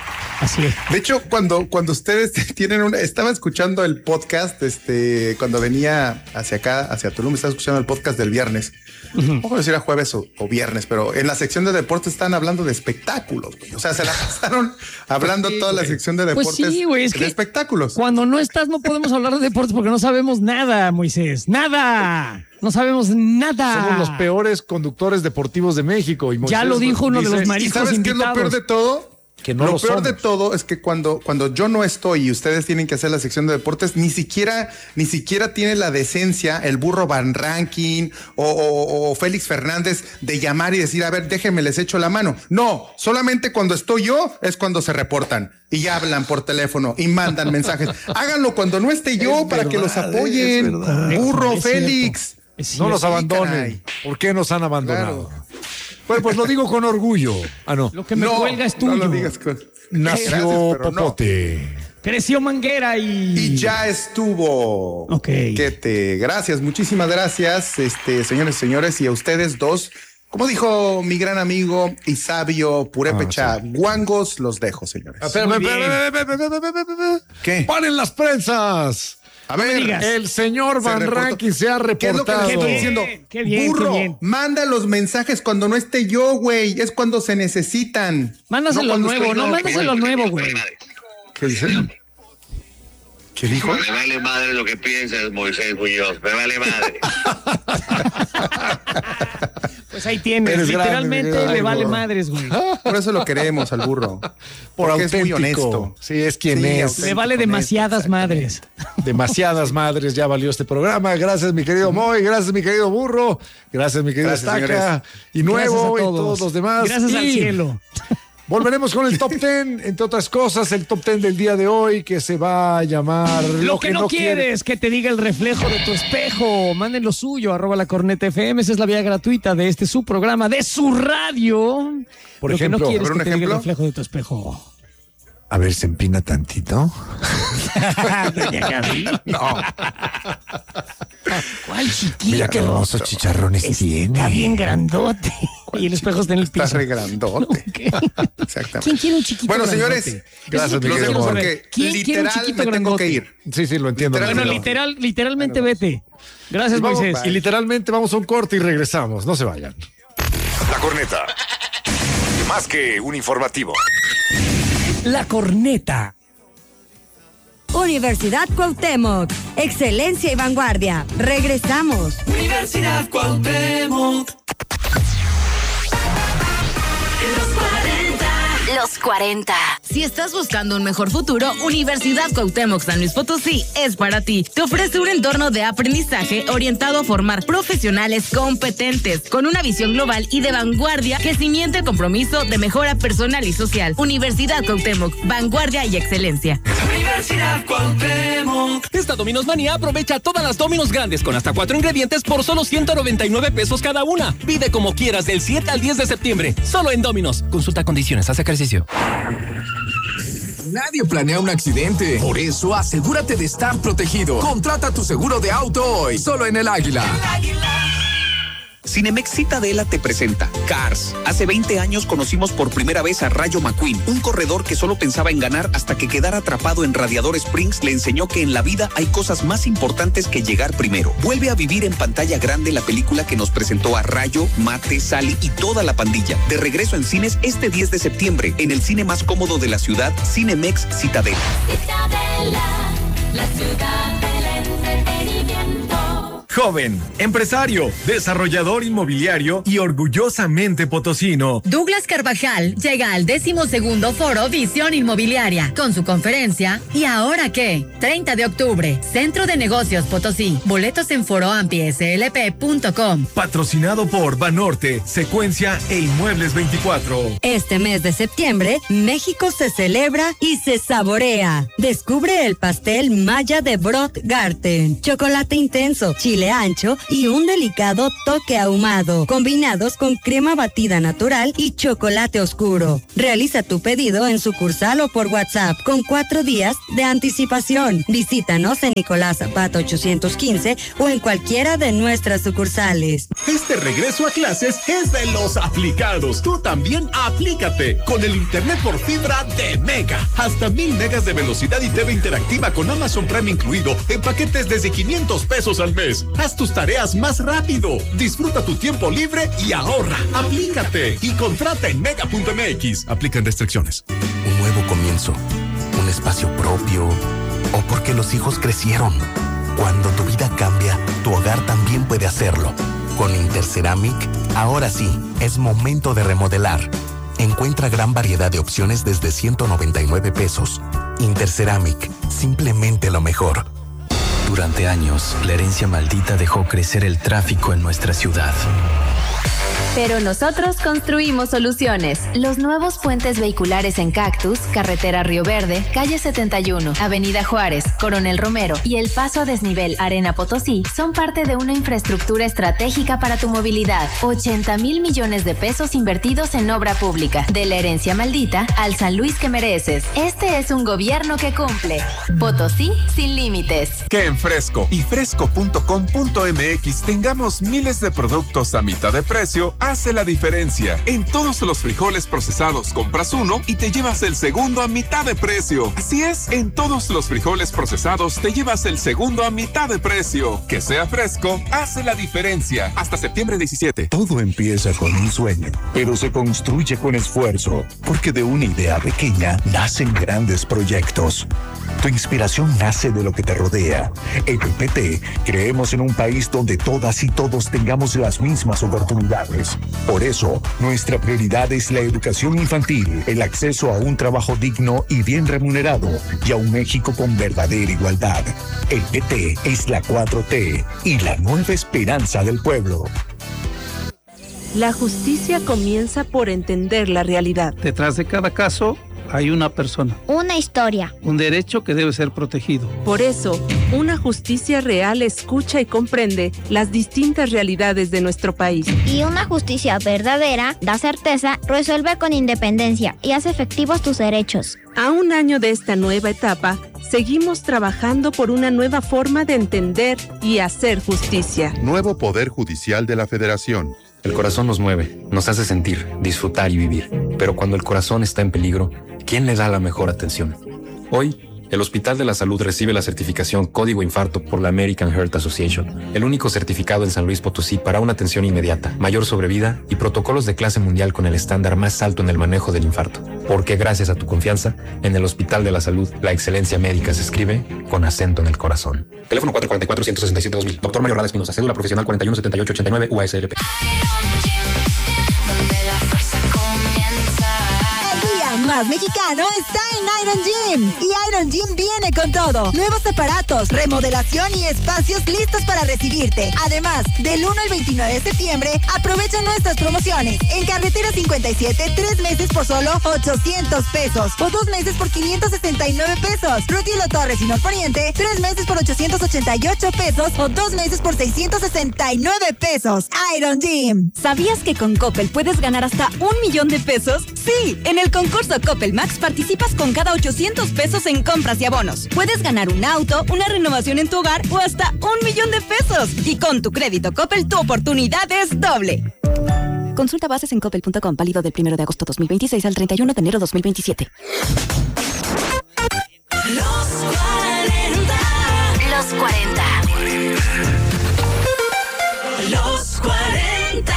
Así es. De hecho, cuando, cuando ustedes tienen una, estaba escuchando el podcast, este, cuando venía hacia acá, hacia Tulum, estaba escuchando el podcast del viernes. No puedo decir a jueves o, o viernes, pero en la sección de deportes están hablando de espectáculos, güey. O sea, se la pasaron hablando sí, toda la güey. sección de Pues deportes sí, güey, es de que espectáculos. Cuando no estás no podemos hablar de deportes porque no sabemos nada, Moisés. Nada. No sabemos nada. Somos los peores conductores deportivos de México. Y Ya Moisés lo dijo uno de dice los ¿Y mariscos sabes qué es lo invitados. peor de todo? que no lo lo peor somos. de todo es que cuando, cuando yo no estoy y ustedes tienen que hacer la sección de deportes, ni siquiera, ni siquiera tiene la decencia el burro Van Ranking o, o- o Félix Fernández de llamar y decir, a ver, déjenme, les echo la mano. No, solamente cuando estoy yo es cuando se reportan y hablan por teléfono y mandan mensajes. Háganlo cuando no esté yo Es para verdad, que los es apoyen. verdad. Burro, Es Félix. Es No los cierto. abandonen. caray. ¿Por qué nos han abandonado? Claro. Bueno, pues lo digo con orgullo. Ah, no. Lo que me No, cuelga es tuyo. no lo digas con- Nació Gracias, pero no. Popote. Creció Manguera y... Y ya estuvo. Ok. Que te, gracias, muchísimas gracias, este, señores y señores, y a ustedes dos. Como dijo mi gran amigo y sabio Purépecha, guangos, los dejo, señores. Espérame, Muy bien. espérame, espérame, espérame, espérame, espérame. ¿Qué? ¡Paren las prensas! A ver, digas. El señor Se Van reportó. Ranking se ha ¿qué es lo que les reportado. estoy diciendo? Qué bien, Burro, qué bien. manda los mensajes cuando no esté yo, güey. Es cuando se necesitan. Mándaselo No cuando nuevo, estoy no, yo, mándaselo güey. nuevo, güey. ¿Qué dice? ¿Qué dijo? Me vale madre lo que piensas, Moisés Muñoz. Me vale madre. Pues ahí tienes, Eres grande, literalmente mi querido le vale burro. madres, güey. Por eso lo queremos al burro. Por Porque es muy auténtico. honesto. Sí, es quien Sí, es. auténtico. Le vale demasiadas madres. Demasiadas madres, ya valió este programa. Gracias, mi querido Moy. Gracias, mi querido Burro. Gracias, mi querido Gracias, Estaca. señores. Y Gracias Nuevo a y todos los demás. Gracias al Y cielo. volveremos con el top ten, entre otras cosas, el top ten del día de hoy que se va a llamar Lo que no quieres que te diga el reflejo de tu espejo. Manden lo suyo, arroba la corneta F M. Esa es la vía gratuita de este su programa, de su radio. Por Lo ejemplo, que no quieres ¿por un que te diga el ejemplo? reflejo de tu espejo. A ver, se empina tantito. Doña Gaby. No. ¿Cuál chiquito? Mira qué hermosos chicharrones Está tiene. bien grandote. Y el espejo está en el Está piso. re grandote. Ok. Exactamente. ¿Quién quiere un chiquito Bueno, grandote? señores, Gracias, Eso es lo mi los que querido dejo queremos Moy. saber. porque ¿Quién quiere un literal chiquito me tengo grandote? que ir. Sí, sí, lo entiendo. Literal, lo Bueno, entiendo. literal, literalmente vete. Gracias, Y vamos- Moisés. Y literalmente vamos a un corte y regresamos. No se vayan. La corneta. Más que un informativo. La corneta. Universidad Cuauhtémoc, excelencia y vanguardia. Regresamos. Universidad Cuauhtémoc. Los cuarenta. Si estás buscando un mejor futuro, Universidad Cuauhtémoc San Luis Potosí es para ti. Te ofrece un entorno de aprendizaje orientado a formar profesionales competentes, con una visión global y de vanguardia que cimienta el compromiso de mejora personal y social. Universidad Cuauhtémoc, vanguardia y excelencia. Universidad Cuauhtémoc. Esta Domino's Manía aprovecha todas las Domino's grandes con hasta cuatro ingredientes por solo ciento noventa y nueve pesos cada una. Pide como quieras del siete al diez de septiembre, solo en Domino's. Consulta condiciones, haz ejercicio. Nadie planea un accidente. Por eso, asegúrate de estar protegido. Contrata tu seguro de auto hoy, solo en El Águila. Cinemex Citadela te presenta Cars. Hace veinte años conocimos por primera vez a Rayo McQueen, un corredor que solo pensaba en ganar hasta que quedar atrapado en Radiador Springs le enseñó que en la vida hay cosas más importantes que llegar primero. Vuelve a vivir en pantalla grande la película que nos presentó a Rayo, Mate, Sally y toda la pandilla. De regreso en cines este diez de septiembre, en el cine más cómodo de la ciudad, Cinemex Citadela. Citadela, la ciudad del entretenimiento. joven, empresario, desarrollador inmobiliario y orgullosamente potosino. Douglas Carvajal llega al decimosegundo Foro Visión Inmobiliaria con su conferencia ¿Y ahora qué? treinta de octubre, Centro de Negocios Potosí. Boletos en foroampi s l p punto com. Patrocinado por Banorte, Secuencia e Inmuebles veinticuatro. Este mes de septiembre, México se celebra y se saborea. Descubre el pastel Maya de Brotgarten, chocolate intenso, chile ancho y un delicado toque ahumado, combinados con crema batida natural y chocolate oscuro. Realiza tu pedido en sucursal o por WhatsApp con cuatro días de anticipación. Visítanos en Nicolás Zapata ochocientos quince o en cualquiera de nuestras sucursales. Este regreso a clases es de los aplicados. Tú también aplícate con el internet por fibra de Mega. Hasta mil megas de velocidad y T V interactiva con Amazon Prime incluido en paquetes desde quinientos pesos al mes. Haz tus tareas más rápido. Disfruta tu tiempo libre y ahorra. Aplícate y contrata en mega punto m x. Aplican restricciones. Un nuevo comienzo. Un espacio propio. O porque los hijos crecieron. Cuando tu vida cambia, tu hogar también puede hacerlo. Con Interceramic, ahora sí, es momento de remodelar. Encuentra gran variedad de opciones desde ciento noventa y nueve pesos. Interceramic, simplemente lo mejor. Durante años, la herencia maldita dejó crecer el tráfico en nuestra ciudad. Pero nosotros construimos soluciones. Los nuevos puentes vehiculares en Cactus, Carretera Río Verde, Calle setenta y uno, Avenida Juárez, Coronel Romero y el paso a desnivel Arena Potosí son parte de una infraestructura estratégica para tu movilidad. ochenta mil millones de pesos invertidos en obra pública. De la herencia maldita al San Luis que mereces. Este es un gobierno que cumple. Potosí sin límites. Que en Fresco y fresco punto com punto m x tengamos miles de productos a mitad de precio hace la diferencia. En todos los frijoles procesados compras uno y te llevas el segundo a mitad de precio. Así es, en todos los frijoles procesados te llevas el segundo a mitad de precio. Que sea Fresco hace la diferencia. Hasta septiembre diecisiete. Todo empieza con un sueño, pero se construye con esfuerzo, porque de una idea pequeña nacen grandes proyectos. Tu inspiración nace de lo que te rodea. En el P T creemos en un país donde todas y todos tengamos las mismas oportunidades. Por eso, nuestra prioridad es la educación infantil, el acceso a un trabajo digno y bien remunerado y a un México con verdadera igualdad. El P T es la cuatro T y la nueva esperanza del pueblo. La justicia comienza por entender la realidad. Detrás de cada caso hay una persona. Una historia. Un derecho que debe ser protegido. Por eso, una justicia real escucha y comprende las distintas realidades de nuestro país. Y una justicia verdadera da certeza, resuelve con independencia y hace efectivos tus derechos. A un año de esta nueva etapa, seguimos trabajando por una nueva forma de entender y hacer justicia. Nuevo Poder Judicial de la Federación. El corazón nos mueve, nos hace sentir, disfrutar y vivir. Pero cuando el corazón está en peligro, ¿quién le da la mejor atención? Hoy, el Hospital de la Salud recibe la certificación Código Infarto por la American Heart Association, el único certificado en San Luis Potosí para una atención inmediata, mayor sobrevida y protocolos de clase mundial con el estándar más alto en el manejo del infarto. Porque gracias a tu confianza, en el Hospital de la Salud, la excelencia médica se escribe con acento en el corazón. Teléfono cuatro cuatro cuatro, uno seis siete, dos mil. Doctor Mario Rada Espinosa, cédula profesional cuarenta y uno setenta y ocho ochenta y nueve U A S L P. Más mexicano está en Iron Gym. Y Iron Gym viene con todo. Nuevos aparatos, remodelación y espacios listos para recibirte. Además, del uno al veintinueve de septiembre, aprovecha nuestras promociones. En Carretera cincuenta y siete, tres meses por solo ochocientos pesos. O dos meses por quinientos sesenta y nueve pesos. Rutilo Torres y Norponiente, tres meses por ochocientos ochenta y ocho pesos. O dos meses por seiscientos sesenta y nueve pesos. Iron Gym. ¿Sabías que con Coppel puedes ganar hasta un millón de pesos? Sí, en el concurso Coppel Max participas con cada ochocientos pesos en compras y abonos. Puedes ganar un auto, una renovación en tu hogar o hasta un millón de pesos. Y con tu crédito Coppel, tu oportunidad es doble. Consulta bases en coppel punto com, válido del primero de agosto dos mil veintiséis al treinta y uno de enero dos mil veintisiete. Los cuarenta. Los cuarenta. Los cuarenta.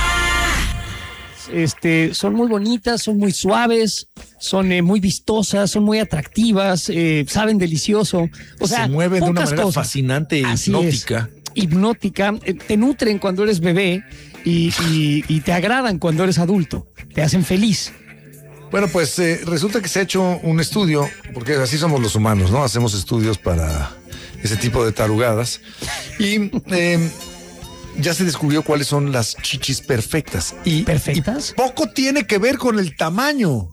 Este, son muy bonitas, son muy suaves, son eh, muy vistosas, son muy atractivas, eh, saben delicioso. O sea, se mueven de una manera cosas. fascinante e hipnótica. hipnótica, eh, te nutren cuando eres bebé y, y, y te agradan cuando eres adulto, te hacen feliz. Bueno, pues eh, resulta que se ha hecho un estudio, porque así somos los humanos, ¿no? Hacemos estudios para ese tipo de tarugadas. Y eh, ya se descubrió cuáles son las chichis perfectas. Y, ¿Perfectas? Y poco tiene que ver con el tamaño.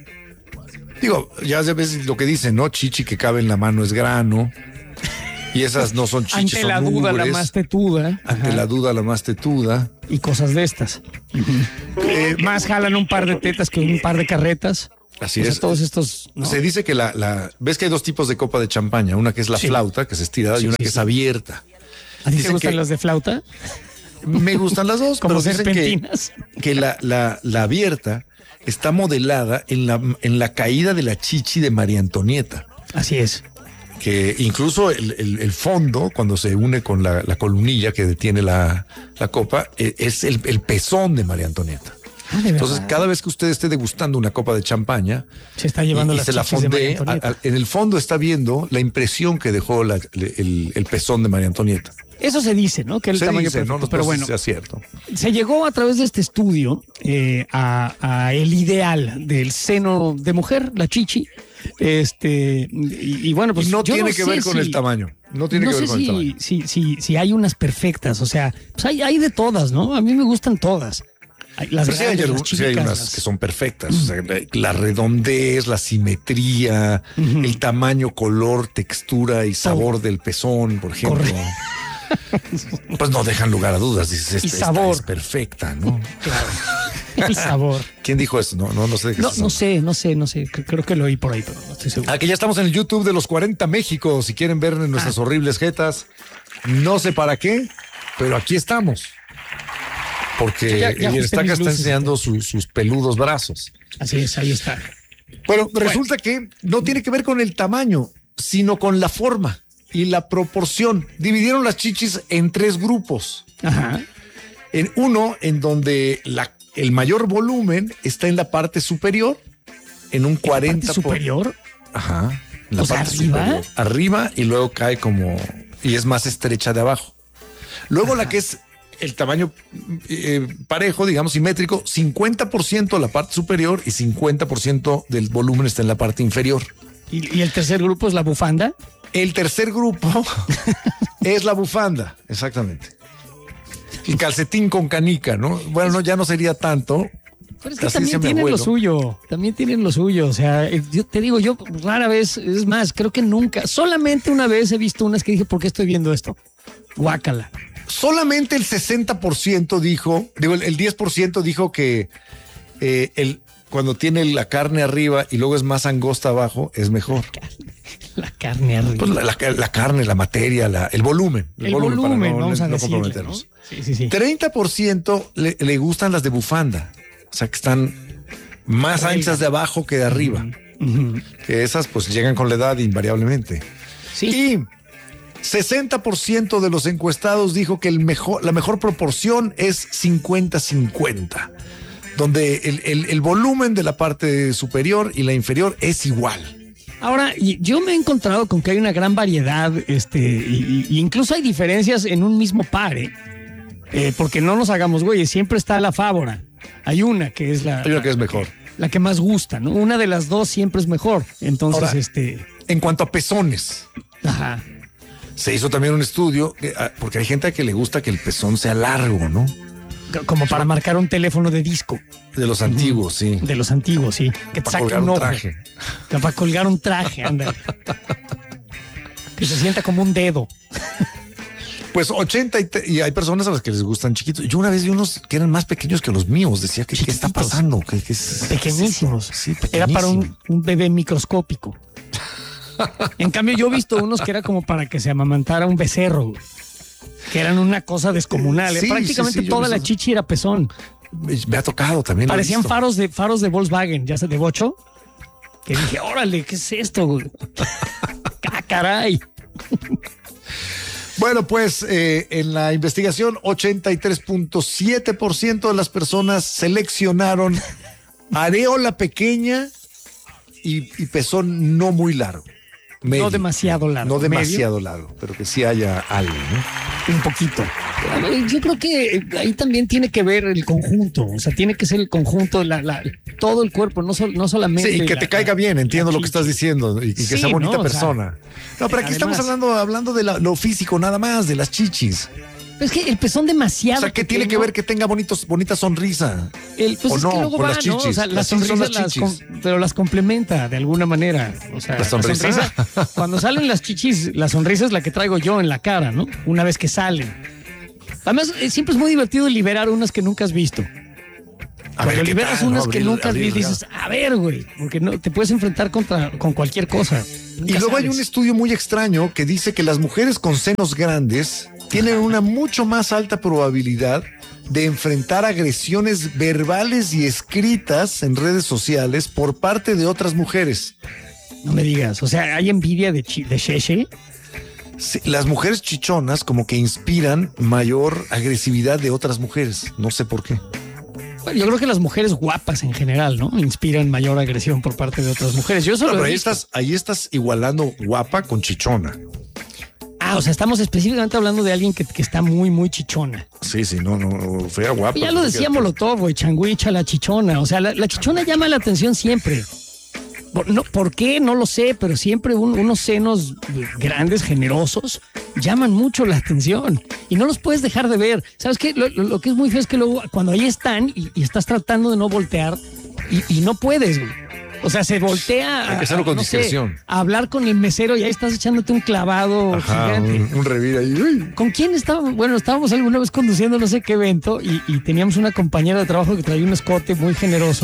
Digo, ya sabes lo que dicen, ¿no? Chichi que cabe en la mano es grano. Y esas no son chichis, Ante la son duda, ubres. la más tetuda. Ante Ajá. la duda, la más tetuda. Y cosas de estas. Eh, más jalan un par de tetas que un par de carretas. Así o sea, es. todos estos, ¿no? Se dice que la, la... ¿Ves que hay dos tipos de copa de champaña? Una que es la Sí. flauta, que es estirada, Sí, y una sí, que sí. es abierta. ¿A ti te Dicen gustan que- las de flauta? Me gustan las dos, Como pero dicen que, serpentinas. que la, la, la abierta está modelada en la, en la caída de la chichi de María Antonieta. Así es. Que incluso el, el, el fondo, cuando se une con la, la columnilla que detiene la, la copa, eh, es el, el pezón de María Antonieta. Ah, ¿de Entonces, verdad? cada vez que usted esté degustando una copa de champaña, Se está llevando y, y las se la chichis de María fondee, Antonieta. a- a- en el fondo está viendo la impresión que dejó la- el, el pezón de María Antonieta. Eso se dice, ¿no? Que el Se tamaño dice, perfecto, no, no, pero no sé bueno, si sea cierto. se llegó a través de este estudio eh, a, a el ideal del seno de mujer, la chichi. Este, y, y bueno, pues no yo tiene que sé ver con si- el tamaño. No tiene no que ver sé con si, el tamaño. Si, si, si hay unas perfectas, o sea, pues hay, hay de todas, ¿no? A mí me gustan todas. Hay Las Pero sí hay, grandes, las algún- sí hay chicas, unas las- que son perfectas. O sea, la- la redondez, la simetría, el tamaño, color, textura y sabor del pezón, por ejemplo. Pues no dejan lugar a dudas. Dices, Y esta, esta sabor. es perfecta, ¿no? Claro. El sabor. ¿Quién dijo eso? No, no, no sé de qué No, estás no hablando. sé, no sé, no sé. Cre- Creo que lo oí por ahí, pero no estoy seguro. Aquí ya estamos en el YouTube de los cuarenta México. Si quieren ver nuestras horribles jetas, no sé para qué, pero aquí estamos. Porque Ya- ya el ajusté Estaca mis está luces. enseñando su- sus peludos brazos. Así es, ahí está. Bueno, resulta que no tiene que ver con el tamaño, sino con la forma y la proporción. Dividieron las chichis en tres grupos. Ajá. En uno, en donde la, el mayor volumen está en la parte superior, en un cuarenta por- superior? Ajá. En la O sea, parte ¿arriba? superior. Arriba y luego cae como y es más estrecha de abajo. Luego la que es el tamaño eh, parejo, digamos simétrico, cincuenta por ciento la parte superior y cincuenta por ciento del volumen está en la parte inferior. ¿Y, y el tercer grupo es la bufanda? El tercer grupo es la bufanda, exactamente. El calcetín con canica, ¿no? Bueno, no, ya no sería tanto. Pero es que Así también decía mi tienen lo abuelo. suyo, también tienen lo suyo. O sea, eh, yo te digo, yo rara vez, es más, creo que nunca, solamente una vez he visto unas que dije, ¿por qué estoy viendo esto? Guácala. Solamente el sesenta por ciento dijo, digo, el, el diez por ciento dijo que eh, el, cuando tiene la carne arriba y luego es más angosta abajo, es mejor. La carne arriba. Pues la, la- la carne, la materia, la- el volumen. El volumen, para no- vamos a no decirle, comprometernos. ¿no? Sí, sí, sí. treinta por ciento le, le gustan las de bufanda. O sea, que están más Relga. anchas de abajo que de arriba. Ujú. Que esas pues llegan con la edad invariablemente. Sí. Y sesenta por ciento de los encuestados dijo que el mejor, la mejor proporción es cincuenta cincuenta, donde el, el- el volumen de la parte superior y la inferior es igual. Ahora, y- yo me he encontrado con que hay una gran variedad, este, y, y incluso hay diferencias en un mismo par, ¿eh? Eh, porque no nos hagamos güeyes, siempre está la fávora. Hay una que es la, Hay una que es mejor. la que más gusta, ¿no? Una de las dos siempre es mejor. Entonces, Ahora, este. En cuanto a pezones, Ajá. se hizo también un estudio, que, ah, porque hay gente a que le gusta que el pezón sea largo, ¿no? Como para marcar un teléfono de disco. De los antiguos, sí. De los antiguos, sí. Que te Para saque colgar un un ojo. traje. Que Para colgar un traje, ándale. Que se sienta como un dedo. Pues ochenta y, te- y hay personas a las que les gustan chiquitos. Yo una vez vi unos que eran más pequeños que los míos. Decía que qué está pasando. ¿Qué, qué es- Pequeñísimos. Sí, Era para un, pequeñísimo. un bebé microscópico. En cambio, yo he visto unos que era como para que se amamantara un becerro, güey. Que eran una cosa descomunal. ¿eh? Sí, Prácticamente sí, sí, yo toda vi la esos. chichi era pezón. Me, me ha tocado también. lo he Parecían visto. faros de faros de Volkswagen, ya sé, de bocho. Que dije, órale, ¿qué es esto, güey? ¡Ah, caray! Bueno, pues eh, en la investigación, ochenta y tres punto siete por ciento de las personas seleccionaron areola pequeña y, y pezón no muy largo. Medio. No demasiado largo. No demasiado medio. largo, pero que sí haya algo, ¿no? Un poquito. Yo creo que ahí también tiene que ver el conjunto, o sea, tiene que ser el conjunto, la, la, todo el cuerpo, no, sol, no solamente. Sí, y que la, te caiga bien, entiendo lo que estás diciendo, y, y que sí, sea bonita no, persona. O sea, no, pero aquí además, estamos hablando, hablando de la, lo físico, nada más, de las chichis. Es que el pezón demasiado. O sea, ¿qué tiene que ver que tenga bonitos, bonita sonrisa? El, pues o es no, que luego con va, las chichis. ¿no? O sea, las sonrisas las, las com, pero las complementa de alguna manera. O sea, ¿La sonrisa? La sonrisa, cuando salen las chichis, la sonrisa es la que traigo yo en la cara, ¿no? Una vez que salen. Además, eh, siempre es muy divertido liberar unas que nunca has visto. A Cuando ver, liberas tal? unas no, que abrir, nunca has abrir, visto, dices, a ver, güey, porque no te puedes enfrentar contra, con cualquier cosa. Nunca y luego sabes. hay un estudio muy extraño que dice que las mujeres con senos grandes tienen una mucho más alta probabilidad de enfrentar agresiones verbales y escritas en redes sociales por parte de otras mujeres. No me digas, o sea, hay envidia de, chi, de Sheshe. Sí, las mujeres chichonas como que inspiran mayor agresividad de otras mujeres. No sé por qué. Bueno, yo creo que las mujeres guapas en general, ¿no? Inspiran mayor agresión por parte de otras mujeres. Yo solo no, pero he ahí visto. estás, ahí estás igualando guapa con chichona. Ah, o sea, estamos específicamente hablando de alguien que, que está muy, muy chichona. Sí, sí, no, no, fea guapa. Ya lo decía Molotov, güey, changuicha, la chichona. O sea, la, la chichona llama la atención siempre. Por, no, ¿por qué? No lo sé, pero siempre un, unos senos grandes, generosos, llaman mucho la atención y no los puedes dejar de ver. ¿Sabes qué? Lo, lo, lo que es muy feo es que luego cuando ahí están y, y estás tratando de no voltear y, y no puedes, güey. O sea, se voltea Hay que hacerlo con no discreción. Sé, a hablar con el mesero y ahí estás echándote un clavado Ajá, gigante. Un, un revir ahí. Uy. ¿Con quién estábamos? Bueno, estábamos alguna vez conduciendo no sé qué evento y, y teníamos una compañera de trabajo que traía un escote muy generoso.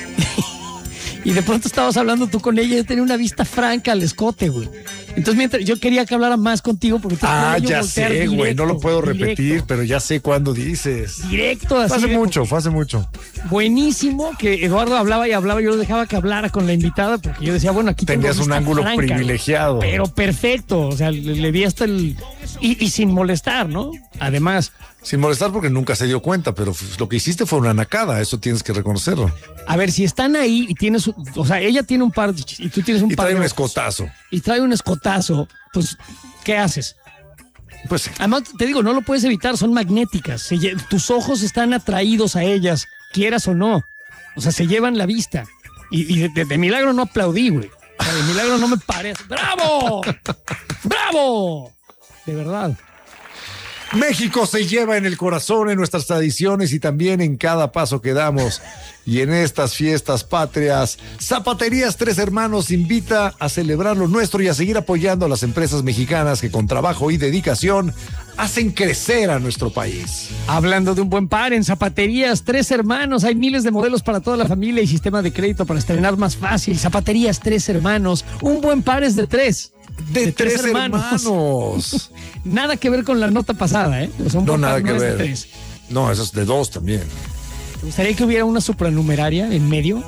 Y de pronto estabas hablando tú con ella y yo tenía una vista franca al escote, güey. Entonces mientras yo quería que hablara más contigo porque Ah, ya sé, güey, no lo puedo directo, repetir, pero ya sé cuándo dices. Directo, así. Fue hace de- mucho, fue hace mucho. Buenísimo que Eduardo hablaba y hablaba, yo lo dejaba que hablara con la invitada porque yo decía, bueno, aquí tengo Tenías un vista ángulo franca, privilegiado. pero perfecto, o sea, le, le di hasta el... Y, y sin molestar, ¿no? Además, Sin molestar porque nunca se dio cuenta, pero f- lo que hiciste fue una nacada, eso tienes que reconocerlo. a ver, si están ahí y tienes, o sea, ella tiene un par de chichis y tú tienes un Y par trae de un ojos, escotazo. y trae un escotazo, pues, ¿qué haces? Pues sí. Además, te digo, no lo puedes evitar, son magnéticas. Se lle- tus ojos están atraídos a ellas, quieras o no. O sea, se llevan la vista. Y, y de, de- de milagro no aplaudí, güey. O sea, de milagro no me parece. ¡Bravo! ¡Bravo! De verdad. México se lleva en el corazón, en nuestras tradiciones y también en cada paso que damos. Y en estas fiestas patrias, Zapaterías Tres Hermanos invita a celebrar lo nuestro y a seguir apoyando a las empresas mexicanas que con trabajo y dedicación hacen crecer a nuestro país. Hablando de un buen par, en Zapaterías Tres Hermanos hay miles de modelos para toda la familia y sistema de crédito para estrenar más fácil. Zapaterías Tres Hermanos, un buen par es de tres. De, tres, hermanos. Nada que ver con la nota pasada, ¿eh? O sea, un No, buen nada par que no es de ver. tres. No, eso es de dos también. ¿Te gustaría que hubiera una supranumeraria en medio?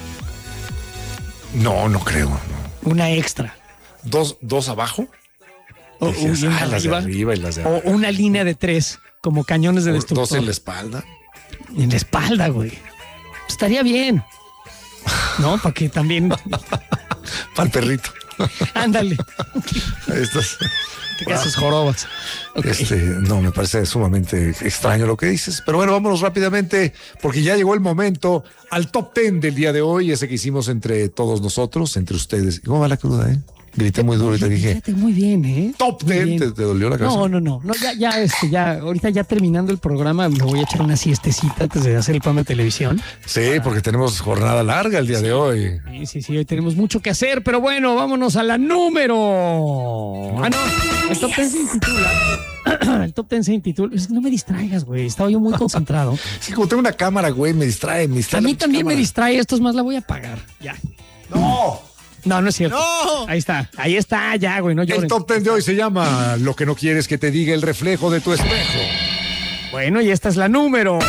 No, no creo. no. Una extra. ¿Dos, dos abajo? O, Decías, una ah, las de arriba, arriba y las de o abajo. una línea de tres, como cañones de O destructor. dos en la espalda. En la espalda, güey. Estaría bien. ¿No? Para que también... Para el perrito. Ándale. Estas. Te haces jorobas. Ok. Este, no, me parece sumamente extraño lo que dices. Pero bueno, vámonos rápidamente, porque ya llegó el momento al top ten del día de hoy, ese que hicimos entre todos nosotros, entre ustedes. ¿Cómo va la cruda, eh? Grité muy duro y te dije, Fíjate, muy bien, ¿eh? top Muy ten, bien. ¿te, te dolió la cabeza? No, no, no, no, ya, ya, este, ya, ahorita ya terminando el programa, me voy a echar una siestecita antes de hacer el programa de televisión. Sí, porque tenemos jornada larga el día de hoy. Sí, sí, sí, hoy tenemos mucho que hacer, pero bueno, vámonos a la número. Ah, no, el top ten se intitula. El top ten se intitula. Es que no me distraigas, güey. Estaba yo muy concentrado. Sí, como tengo una cámara, güey, me distrae, me distrae. A mí la también me cámara. distrae. Esto es más, la voy a apagar. Ya. ¡No! No, no es cierto. ¡No! Ahí está, ahí está, ya, güey. No lloren. El top ten de hoy se llama Lo que no quieres que te diga el reflejo de tu espejo. Bueno, y esta es la número.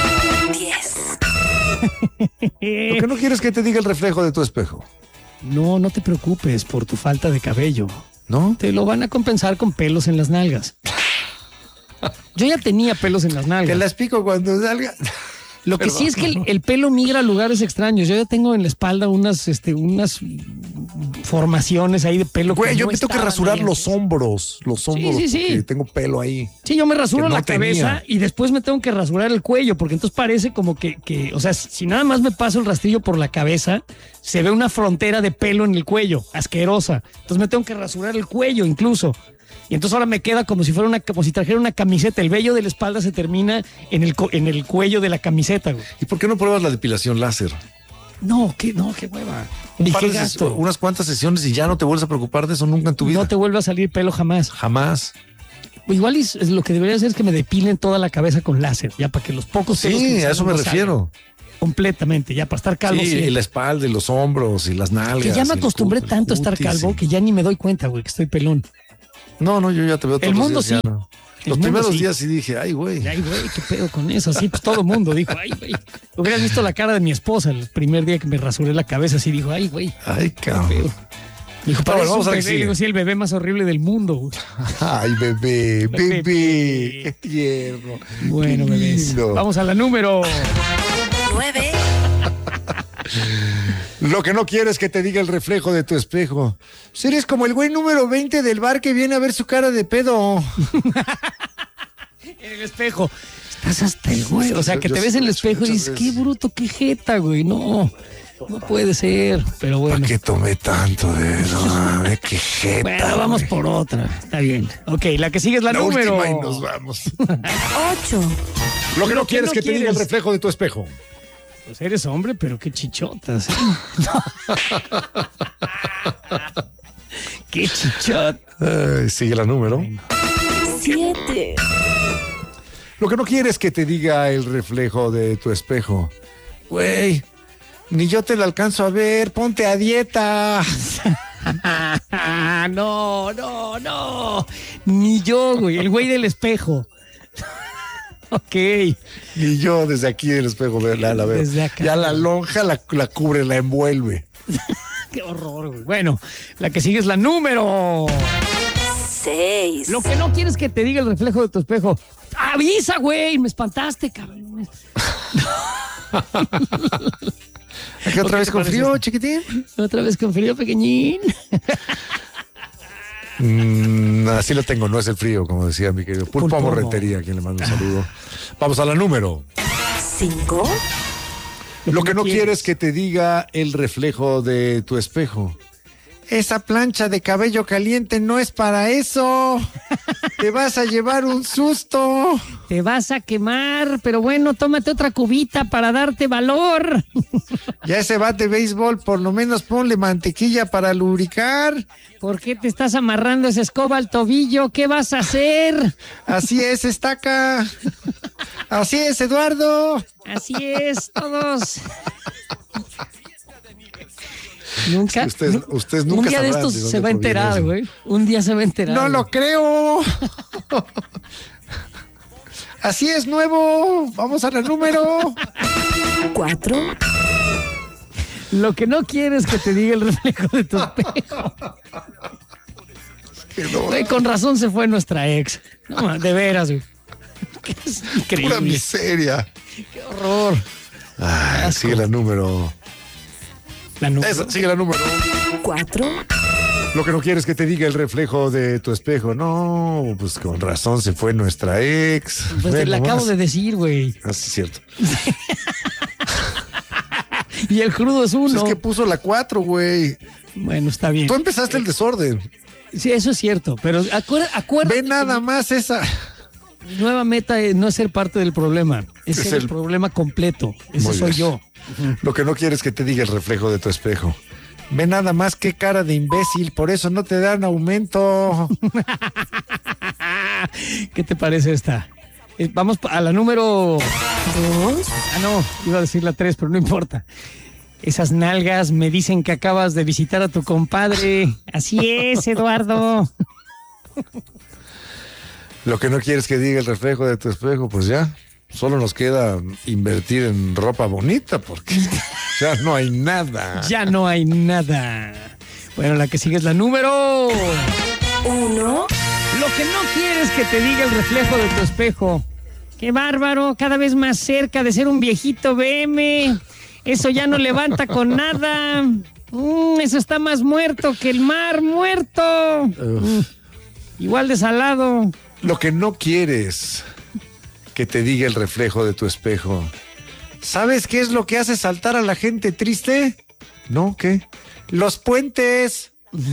Lo que no quieres que te diga el reflejo de tu espejo. No, no te preocupes por tu falta de cabello. ¿No? Te lo van a compensar con pelos en las nalgas. Yo ya tenía pelos en las nalgas. Te las pico cuando salga. Lo que Perdón. sí es que el, el pelo migra a lugares extraños. Yo ya tengo en la espalda unas, este, unas formaciones ahí de pelo. Güey, yo no me tengo que rasurar ahí. los hombros, los hombros, sí, sí, sí. porque tengo pelo ahí. Sí, yo me rasuro no la tenía. cabeza y después me tengo que rasurar el cuello, porque entonces parece como que, que, o sea, si nada más me paso el rastrillo por la cabeza, se ve una frontera de pelo en el cuello, asquerosa. Entonces me tengo que rasurar el cuello incluso. Y entonces ahora me queda como si fuera una, como si trajera una camiseta. El vello de la espalda se termina en el, en el cuello de la camiseta, güey. ¿Y por qué no pruebas la depilación láser? No, qué, no, qué hueva. Un par de gasto? Unas cuantas sesiones y ya no te vuelves a preocupar de eso nunca en tu vida. No te vuelve a salir pelo jamás. Jamás. Igual es, es lo que debería hacer es que me depilen toda la cabeza con láser, ya para que los pocos pelos Sí, que a eso me no refiero. salgan. Completamente, ya para estar calvo. Sí, sí. y la espalda y los hombros y las nalgas. Que ya me acostumbré el tanto a estar cutis, calvo sí. que ya ni me doy cuenta, güey, que estoy pelón. No, no, yo ya te veo todos El mundo los días. sí. Ya no. El Los mundo primeros sí. días sí dije, ay, güey. Ay, güey, qué pedo con eso. Así, pues todo el mundo dijo, ay, güey. Hubieras visto la cara de mi esposa el primer día que me rasuré la cabeza, así dijo, ay, güey. Ay, cabrón. Dijo, Bueno, vamos vamos a a ver qué sigue. digo, sí, el bebé más horrible del mundo, güey. Ay, bebé, bebé, Bebé. qué tierno. Bueno, qué bebés. lindo. Vamos a la número nueve. Lo que no quieres es que te diga el reflejo de tu espejo. Pues eres como el güey número veinte del bar que viene a ver su cara de pedo. en el espejo. Estás hasta el güey. O sea, que Yo- te yo ves en el sí lo he hecho espejo y dices, muchas qué veces. bruto, qué jeta, güey. No, no puede ser. Pero bueno. ¿Para qué tomé tanto de no mames, qué jeta? Bueno, vamos güey. por otra. Está bien. Ok, la que sigue es la, La número. última y nos vamos. ocho. Lo que no que quieres no es que te diga el quieres. reflejo de tu espejo. Pues eres hombre, pero qué chichotas. ¿eh? Qué chichot. Ay, sigue la número. siete. Lo que no quieres es que te diga el reflejo de tu espejo. Güey, ni yo te lo alcanzo a ver, ponte a dieta. no, no, no. Ni yo, güey. El güey del espejo. Ok. Ni yo desde aquí del espejo la, la veo. Desde acá. Ya la lonja la, la cubre, la envuelve. Qué horror, güey. Bueno, la que sigue es la número seis. Lo que no quieres que te diga el reflejo de tu espejo. Avisa, güey. Me espantaste, cabrón. Aquí otra ¿Qué vez te con parece frío, esto? chiquitín. Otra vez con frío, pequeñín. Mm, así lo tengo, no es el frío, como decía mi querido Pulpo Pulpo. Amorretería, a quien le mando un saludo. Vamos a la número. cinco. Lo que no quieres que te diga el reflejo de tu espejo. Esa plancha de cabello caliente no es para eso. Te vas a llevar un susto. Te vas a quemar, pero bueno, tómate otra cubita para darte valor. Ya ese bate de béisbol, por lo menos ponle mantequilla para lubricar. ¿Por qué te estás amarrando esa escoba al tobillo? ¿Qué vas a hacer? Así es, estaca. Así es, Eduardo. Así es, todos. Nunca. Ustedes, nu- ustedes nunca un día de sabrán estos de dónde se va a proviene enterar, eso. güey. Un día se va a enterar. No güey. lo creo. Así es, nuevo. Vamos a la número. cuatro. Lo que no quieres que te diga el reflejo de tu espejo. Güey, con razón se fue nuestra ex. No, de veras, güey. Es increíble. Pura miseria. Qué horror. Ay, sigue la número. La número. Esa, sigue la número. cuatro. Lo que no quieres que te diga el reflejo de tu espejo. No, pues con razón se fue nuestra ex. Pues te Ve la nomás. acabo de decir, güey. Ah, sí, es cierto. Y el crudo es uno. Pues es que puso la cuatro, güey. Bueno, está bien. Tú empezaste el desorden. Sí, eso es cierto. Pero acuérdate. acuérdate Ve nada más esa. Mi nueva meta es no es ser parte del problema. Es, Es ser el... el- problema completo. Ese Muy soy bien. yo. Lo que no quieres que te diga el reflejo de tu espejo. Ve nada más qué cara de imbécil, por eso no te dan aumento. ¿Qué te parece esta? Eh, Vamos pa- a la número dos. Ah, no, iba a decir la tres, pero no importa. Esas nalgas me dicen que acabas de visitar a tu compadre. Así es, Eduardo. Lo que no quieres que diga el reflejo de tu espejo, pues ya. Solo nos queda invertir en ropa bonita porque ya no hay nada. Ya no hay nada. Bueno, la que sigue es la número uno. Lo que no quieres que te diga el reflejo de tu espejo. ¡Qué bárbaro! Cada vez más cerca de ser un viejito B M. Eso ya no levanta con nada. Mm, eso está más muerto que el mar muerto. Mm, igual de salado. Lo que no quieres que te diga el reflejo de tu espejo. ¿Sabes qué es lo que hace saltar a la gente triste? ¿No? ¿Qué? Los puentes.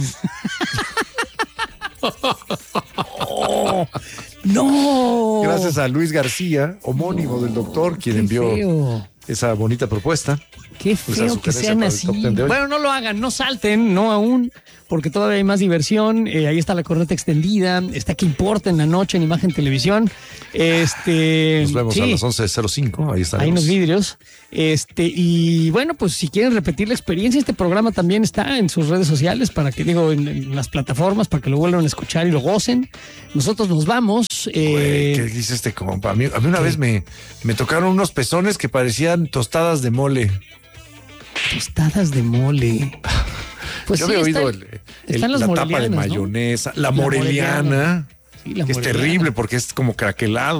Oh, no. Gracias a Luis García, homónimo no, del doctor, quien envió feo. esa bonita propuesta. Qué feo que sean así. Bueno, no lo hagan, no salten, no aún, porque todavía hay más diversión. Eh, ahí está la corneta extendida, está que importa en la noche en Imagen Televisión. Este, Nos vemos sí. a las once cero cinco, ahí están. Hay unos vidrios. Este, y bueno, pues si quieren repetir la experiencia, este programa también está en sus redes sociales, para que digo, en, en las plataformas, para que lo vuelvan a escuchar y lo gocen. Nosotros nos vamos. Eh, Güey, ¿qué dice este compa? A mí, a mí una ¿qué? vez me, me tocaron unos pezones que parecían tostadas de mole. Tostadas de mole. Pues Yo sí, había oído el, el, la tapa de mayonesa, ¿no? La moreliana, la moreliana sí, la que moreliana. Es terrible porque es como craquelado.